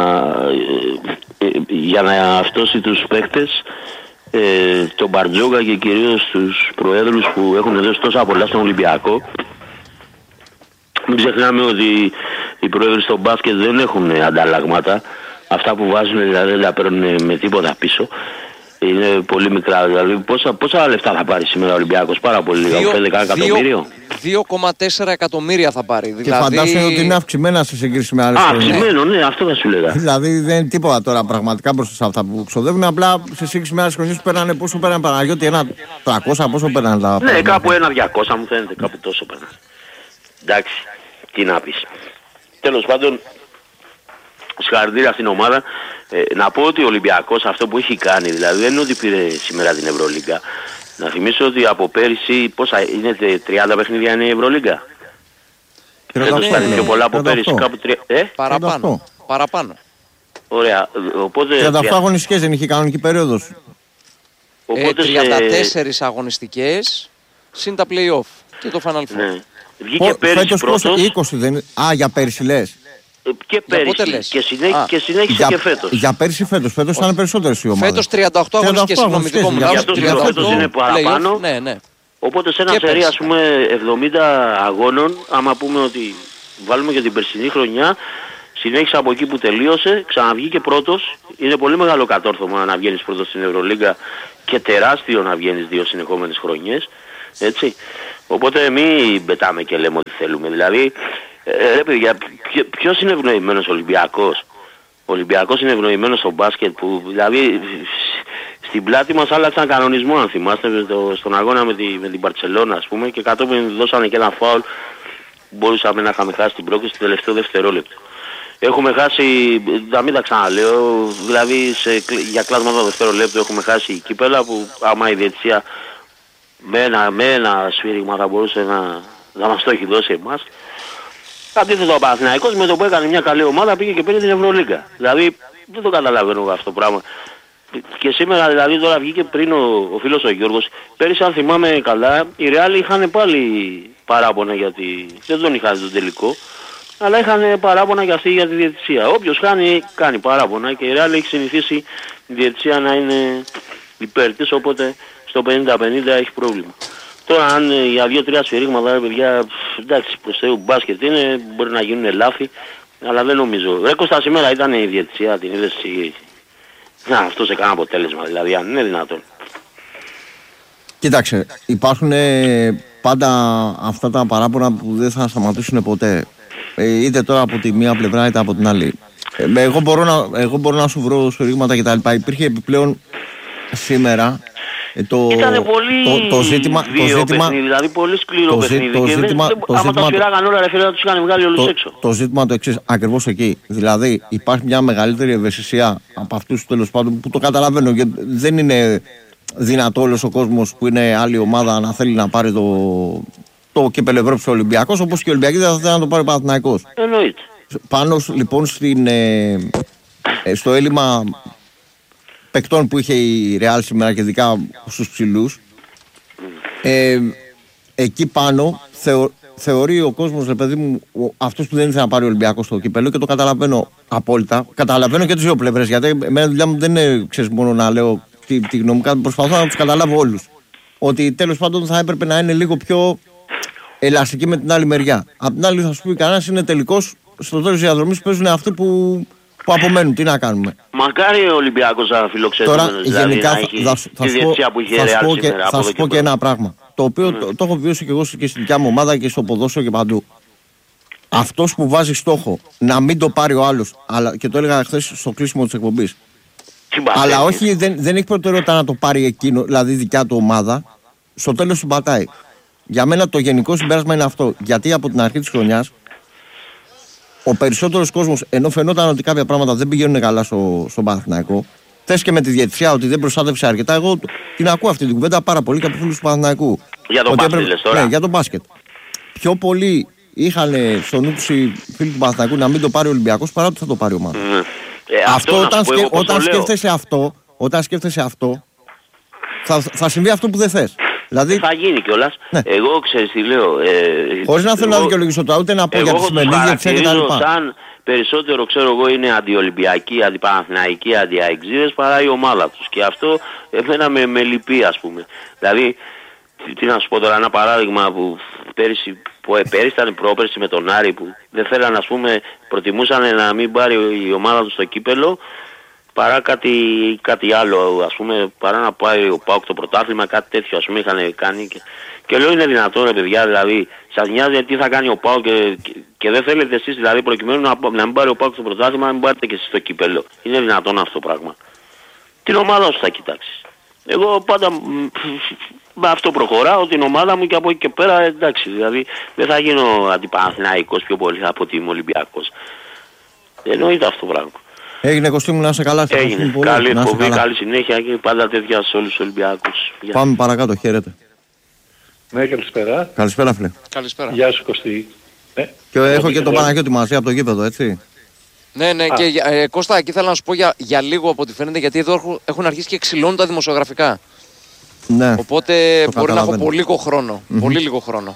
S15: για να αυτόσει τους παίκτες, τον Μπαρτζόκα και κυρίως τους προέδρους που έχουν δώσει τόσα πολλά στον Ολυμπιακό. Μην ξεχνάμε ότι οι πρόεδροι στο μπάσκετ δεν έχουν ανταλλάγματα. Αυτά που βάζουν δηλαδή δεν τα παίρνουν με τίποτα πίσω. Είναι πολύ μικρά. Δηλαδή πόσα λεφτά θα πάρει σήμερα ο Ολυμπιακός? Πάρα πολύ λίγα. 5 εκατομμύριο.
S2: 2,4 εκατομμύρια θα πάρει.
S1: Και φαντάζομαι ότι είναι αυξημένα σε σύγκριση με άλλες χρονιές.
S15: Αυξημένο, ναι, αυτό θα σου λέγα.
S1: Δηλαδή δεν είναι τίποτα τώρα πραγματικά μπροστά σε αυτά που ξοδεύουν. Απλά σε σύγκριση με άλλες χρονιές που παίρνανε, πόσο παίρνανε Παναγιώτη, 1.300, πόσο παίρνανε τα.
S15: Ναι, κάπου 1.200 μου φαίνεται, κάπου τόσο παίρνανε. Εντάξει, τι να πεις. Τέλος πάντων, συγχαρητήρια στην ομάδα. Να πω ότι ο Ολυμπιακός αυτό που έχει κάνει, δηλαδή δεν είναι ότι πήρε σήμερα την Ευρωλίγκα. Να θυμίσω ότι από πέρυσι, πόσα είναι, 30 παιχνίδια είναι η Ευρωλίγκα. Δεν ήταν πιο πολλά από πέρυσι, κάπου
S2: 3. Παραπάνω.
S15: Ωραία, οπότε...
S1: 38 αγωνιστικές δεν είχε κανονική περίοδος.
S2: 34 αγωνιστικές, συν τα play-off και το Final Four.
S15: Ναι. Βγήκε πέρυσι πρώτος.
S1: 20 δεν... για πέρυσι λες.
S15: Και πέρυσι και συνέχισε και φέτος.
S1: Για πέρυσι φέτος ήταν περισσότερες οι ομάδες.
S2: Φέτος 38 αγωνιστικές, συγγνώμη, δικό μου λάθος.
S15: Φέτος είναι παραπάνω.
S2: Ναι.
S15: Οπότε σε ένα σερί ας πούμε 70 αγώνων, άμα πούμε ότι βάλουμε και την περσινή χρονιά, συνέχισε από εκεί που τελείωσε, ξαναβγήκε πρώτος. Είναι πολύ μεγάλο κατόρθωμα να βγαίνεις πρώτος στην Ευρωλίγκα και τεράστιο να βγαίνεις 2 συνεχόμενες χρονιές. Έτσι. Οπότε μην πετάμε και λέμε ότι θέλουμε. Δηλαδή, ρε παιδιά, ποιος είναι ευνοημένος Ολυμπιακός? Ο Ολυμπιακός είναι ευνοημένος στο μπάσκετ που δηλαδή στην πλάτη μας άλλαξαν κανονισμό, αν θυμάστε, στον αγώνα με την Μπαρτσελώνα ας πούμε, και κατόπιν δώσανε και ένα φάουλ που μπορούσαμε να είχαμε χάσει την πρόκληση στο τελευταίο δευτερόλεπτο. Έχουμε χάσει, να μην τα ξαναλέω, δηλαδή για κλάσματα δευτερόλεπτο έχουμε χάσει κύπελα που άμα η διαιτησία με ένα σφύριγμα θα μπορούσε να μας το έχει δώσει εμάς. Αντίθετα ο Παναθηναϊκός με το που έκανε μια καλή ομάδα πήγε και πήρε την Ευρωλίγκα. Δηλαδή δεν το καταλαβαίνω αυτό το πράγμα. Και σήμερα δηλαδή τώρα βγήκε πριν ο φίλος ο Γιώργος. Πέρυσι αν θυμάμαι καλά οι Ρεάλ είχαν πάλι παράπονα γιατί δεν τον είχαν τον τελικό. Αλλά είχαν παράπονα και αυτοί για τη διαιτησία. Όποιος κάνει παράπονα και η Ρεάλ έχει συνηθίσει η διαιτησία να είναι υπέρ της, οπότε στο 50-50 έχει πρόβλημα. Τώρα αν για 2-3 σφυρίγματα, παιδιά, εντάξει, προς Θεού μπάσκετ είναι, μπορεί να γίνουν λάθη, αλλά δεν νομίζω. Ρε Κώστα, σήμερα ήταν η διαιτησία, την είδες εσύ. Αυτό σε κανένα αποτέλεσμα, δηλαδή, αν είναι δυνατόν.
S1: Κοίταξε, υπάρχουν πάντα αυτά τα παράπονα που δεν θα σταματήσουν ποτέ. Είτε τώρα από τη μία πλευρά είτε από την άλλη. Εγώ μπορώ να σου βρω σφυρίγματα κτλ. Υπήρχε επιπλέον σήμερα.
S15: Ήταν πολύ
S1: ζήτημα,
S15: παιχνίδι, δηλαδή πολύ σκληρό παιχνίδι. Άμα τα σφυράγαν όλα, ρε φίλε, θα τους είχαν βγάλει όλους έξω.
S1: Το ζήτημα το εξής, ακριβώς εκεί. Δηλαδή υπάρχει μια μεγαλύτερη ευαισθησία από αυτούς τέλος πάντων που το καταλαβαίνω, γιατί δεν είναι δυνατό όλος ο κόσμος που είναι άλλη ομάδα να θέλει να πάρει το κύπελλο Ευρώπης ο Ολυμπιακός, όπως και ο Ολυμπιακός δεν θα θέλει να το πάρει ο Παναθηναϊκός.
S15: Εννοείται.
S1: Πάνω λοιπόν στο έλλειμμα παικτών που είχε η Ρεάλ σήμερα και ειδικά στους ψηλούς, εκεί πάνω θεωρεί ο κόσμος, ρε παιδί μου, αυτός που δεν ήθελε να πάρει ο Ολυμπιακός στο κύπελλο, και το καταλαβαίνω απόλυτα. Καταλαβαίνω και τις δύο πλευρές, γιατί εμένα η δουλειά μου δεν είναι, ξέρεις, μόνο να λέω τη γνώμη μου, προσπαθώ να τους καταλάβω όλους. Ότι τέλος πάντων θα έπρεπε να είναι λίγο πιο ελαστική με την άλλη μεριά. Απ' την άλλη, θα σου πει κανένας, είναι τελικός, στο τέλος της διαδρομής παίζουν αυτοί που απομένουν. Τι να κάνουμε.
S15: Μακάρι ο Ολυμπιακός να φιλοξενούμενος.
S1: Τώρα, δηλαδή, γενικά, θα σου πω και ένα πράγμα. Το οποίο το έχω βιώσει και εγώ και στη δικιά μου ομάδα και στο ποδόσφαιρο και παντού. Αυτός που βάζει στόχο να μην το πάρει ο άλλος, αλλά, και το έλεγα χθες στο κλείσιμο της εκπομπής, αλλά όχι, δεν έχει προτεραιότητα να το πάρει εκείνο, δηλαδή δικιά του ομάδα, στο τέλος συμπατάει. Για μένα το γενικό συμπέρασμα είναι αυτό. Γιατί από την αρχή της χρονιάς ο περισσότερος κόσμος, ενώ φαινόταν ότι κάποια πράγματα δεν πηγαίνουν καλά στον Παναθηναϊκό, θες και με τη διαιτησία ότι δεν προστάτευσε αρκετά, εγώ την ακούω αυτή την κουβέντα πάρα πολύ και από φίλους του Παναθηναϊκού.
S15: Για τον μπάσκετ λες τώρα.
S1: Ναι, για τον μπάσκετ. Πιο πολύ είχαν στο νου τους οι φίλοι του Παναθηναϊκού να μην το πάρει ο Ολυμπιακός παρά ότι θα το πάρει η ομάδα. Αυτό όταν σκέφτεσαι αυτό, θα συμβεί αυτό που δεν θες. Δηλαδή,
S15: θα γίνει κιόλας. Ναι. Εγώ ξέρεις τι λέω.
S1: Χωρίς να θέλω να δικαιολογήσω τώρα, ούτε να πω για τη σημερινή διαιτησία και τα λοιπά.
S15: Σαν περισσότερο, ξέρω εγώ, είναι αντιολυμπιακοί, αντιπαναθηναϊκοί, αντιαεξίδες παρά η ομάδα τους. Και αυτό εμένα με λυπεί, ας πούμε. Δηλαδή, τι να σου πω τώρα, ένα παράδειγμα που πέρυσι ήταν πρόπερσι με τον Άρη, που δεν θέλαν, ας πούμε, προτιμούσαν να μην πάρει η ομάδα του στο κύπελλο παρά κάτι άλλο, ας πούμε, παρά να πάει ο ΠΑΟΚ το πρωτάθλημα, κάτι τέτοιο, ας πούμε, είχαν κάνει. Και λέω, είναι δυνατόν, ρε παιδιά, δηλαδή, σας νοιάζει τι θα κάνει ο ΠΑΟΚ και δεν θέλετε εσείς, δηλαδή, προκειμένου να μην πάρει ο ΠΑΟΚ το πρωτάθλημα, να μην πάρετε και εσείς το κύπελλο. Είναι δυνατόν αυτό το πράγμα. Την ομάδα σου θα κοιτάξεις. Εγώ πάντα με αυτό προχωράω, την ομάδα μου, και από εκεί και πέρα, εντάξει, δηλαδή, δεν θα γίνω αντιπαναθηναϊκός πιο πολύ από ότι είμαι Ολυμπιακός. Εννοείται αυτό το πράγμα.
S1: Έγινε, Κωστή μου, να είσαι καλά.
S15: Έγινε. Καλή εκπομπή, καλή συνέχεια και πάντα τέτοια σε όλους τους Ολυμπιακούς.
S1: Πάμε παρακάτω, χαίρετε.
S16: Ναι, καλησπέρα.
S1: Καλησπέρα, φίλε.
S2: Καλησπέρα.
S16: Γεια σου, Κωστή.
S1: Και έχω και τον Παναγιώτη μαζί από το γήπεδο, έτσι.
S2: Ναι, και Κώστα, εκεί θέλω να σου πω για λίγο από ό,τι φαίνεται, γιατί εδώ έχουν αρχίσει και ξυλώνουν τα δημοσιογραφικά.
S1: Ναι.
S2: Οπότε μπορεί να έχω πολύ λίγο χρόνο. Πολύ λίγο χρόνο.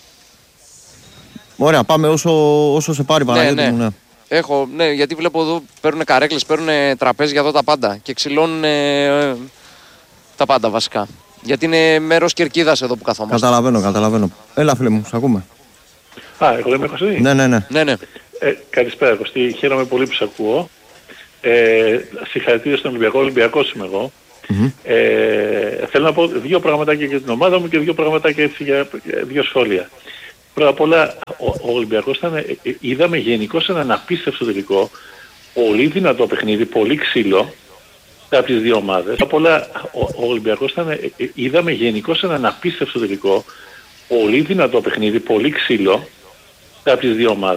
S1: Ωραία, πάμε όσο σε πάρει, Παναγιώτη μου, ναι.
S2: Ναι, γιατί βλέπω εδώ παίρνουν καρέκλες, παίρνουν τραπέζια εδώ τα πάντα και ξυλώνουν τα πάντα βασικά. Γιατί είναι μέρος κερκίδας εδώ που καθόμαστε.
S1: Καταλαβαίνω. Έλα, φίλε μου, σ' ακούμε.
S16: Εγώ είμαι Κωστή.
S1: Ναι.
S16: Καλησπέρα, Κωστή. Χαίρομαι πολύ που σε ακούω. Συγχαρητήρια στον Ολυμπιακό. Ολυμπιακός είμαι εγώ. Θέλω να πω δύο πραγματάκια για την ομάδα μου και δύο πραγματάκια έτσι για δύο σχόλια. Πρώτα απ' όλα, ο Ολυμπιακός είδαμε γενικώς έναν απίστευτο τελικό, πολύ δυνατό παιχνίδι, πολύ ξύλο από τις δύο ομάδες. Πρώτα απ' όλα, ο Ολυμπιακός είδαμε γενικώς έναν απίστευτο τελικό, πολύ δυνατό παιχνίδι, πολύ ξύλο από τις δύο ομάδες.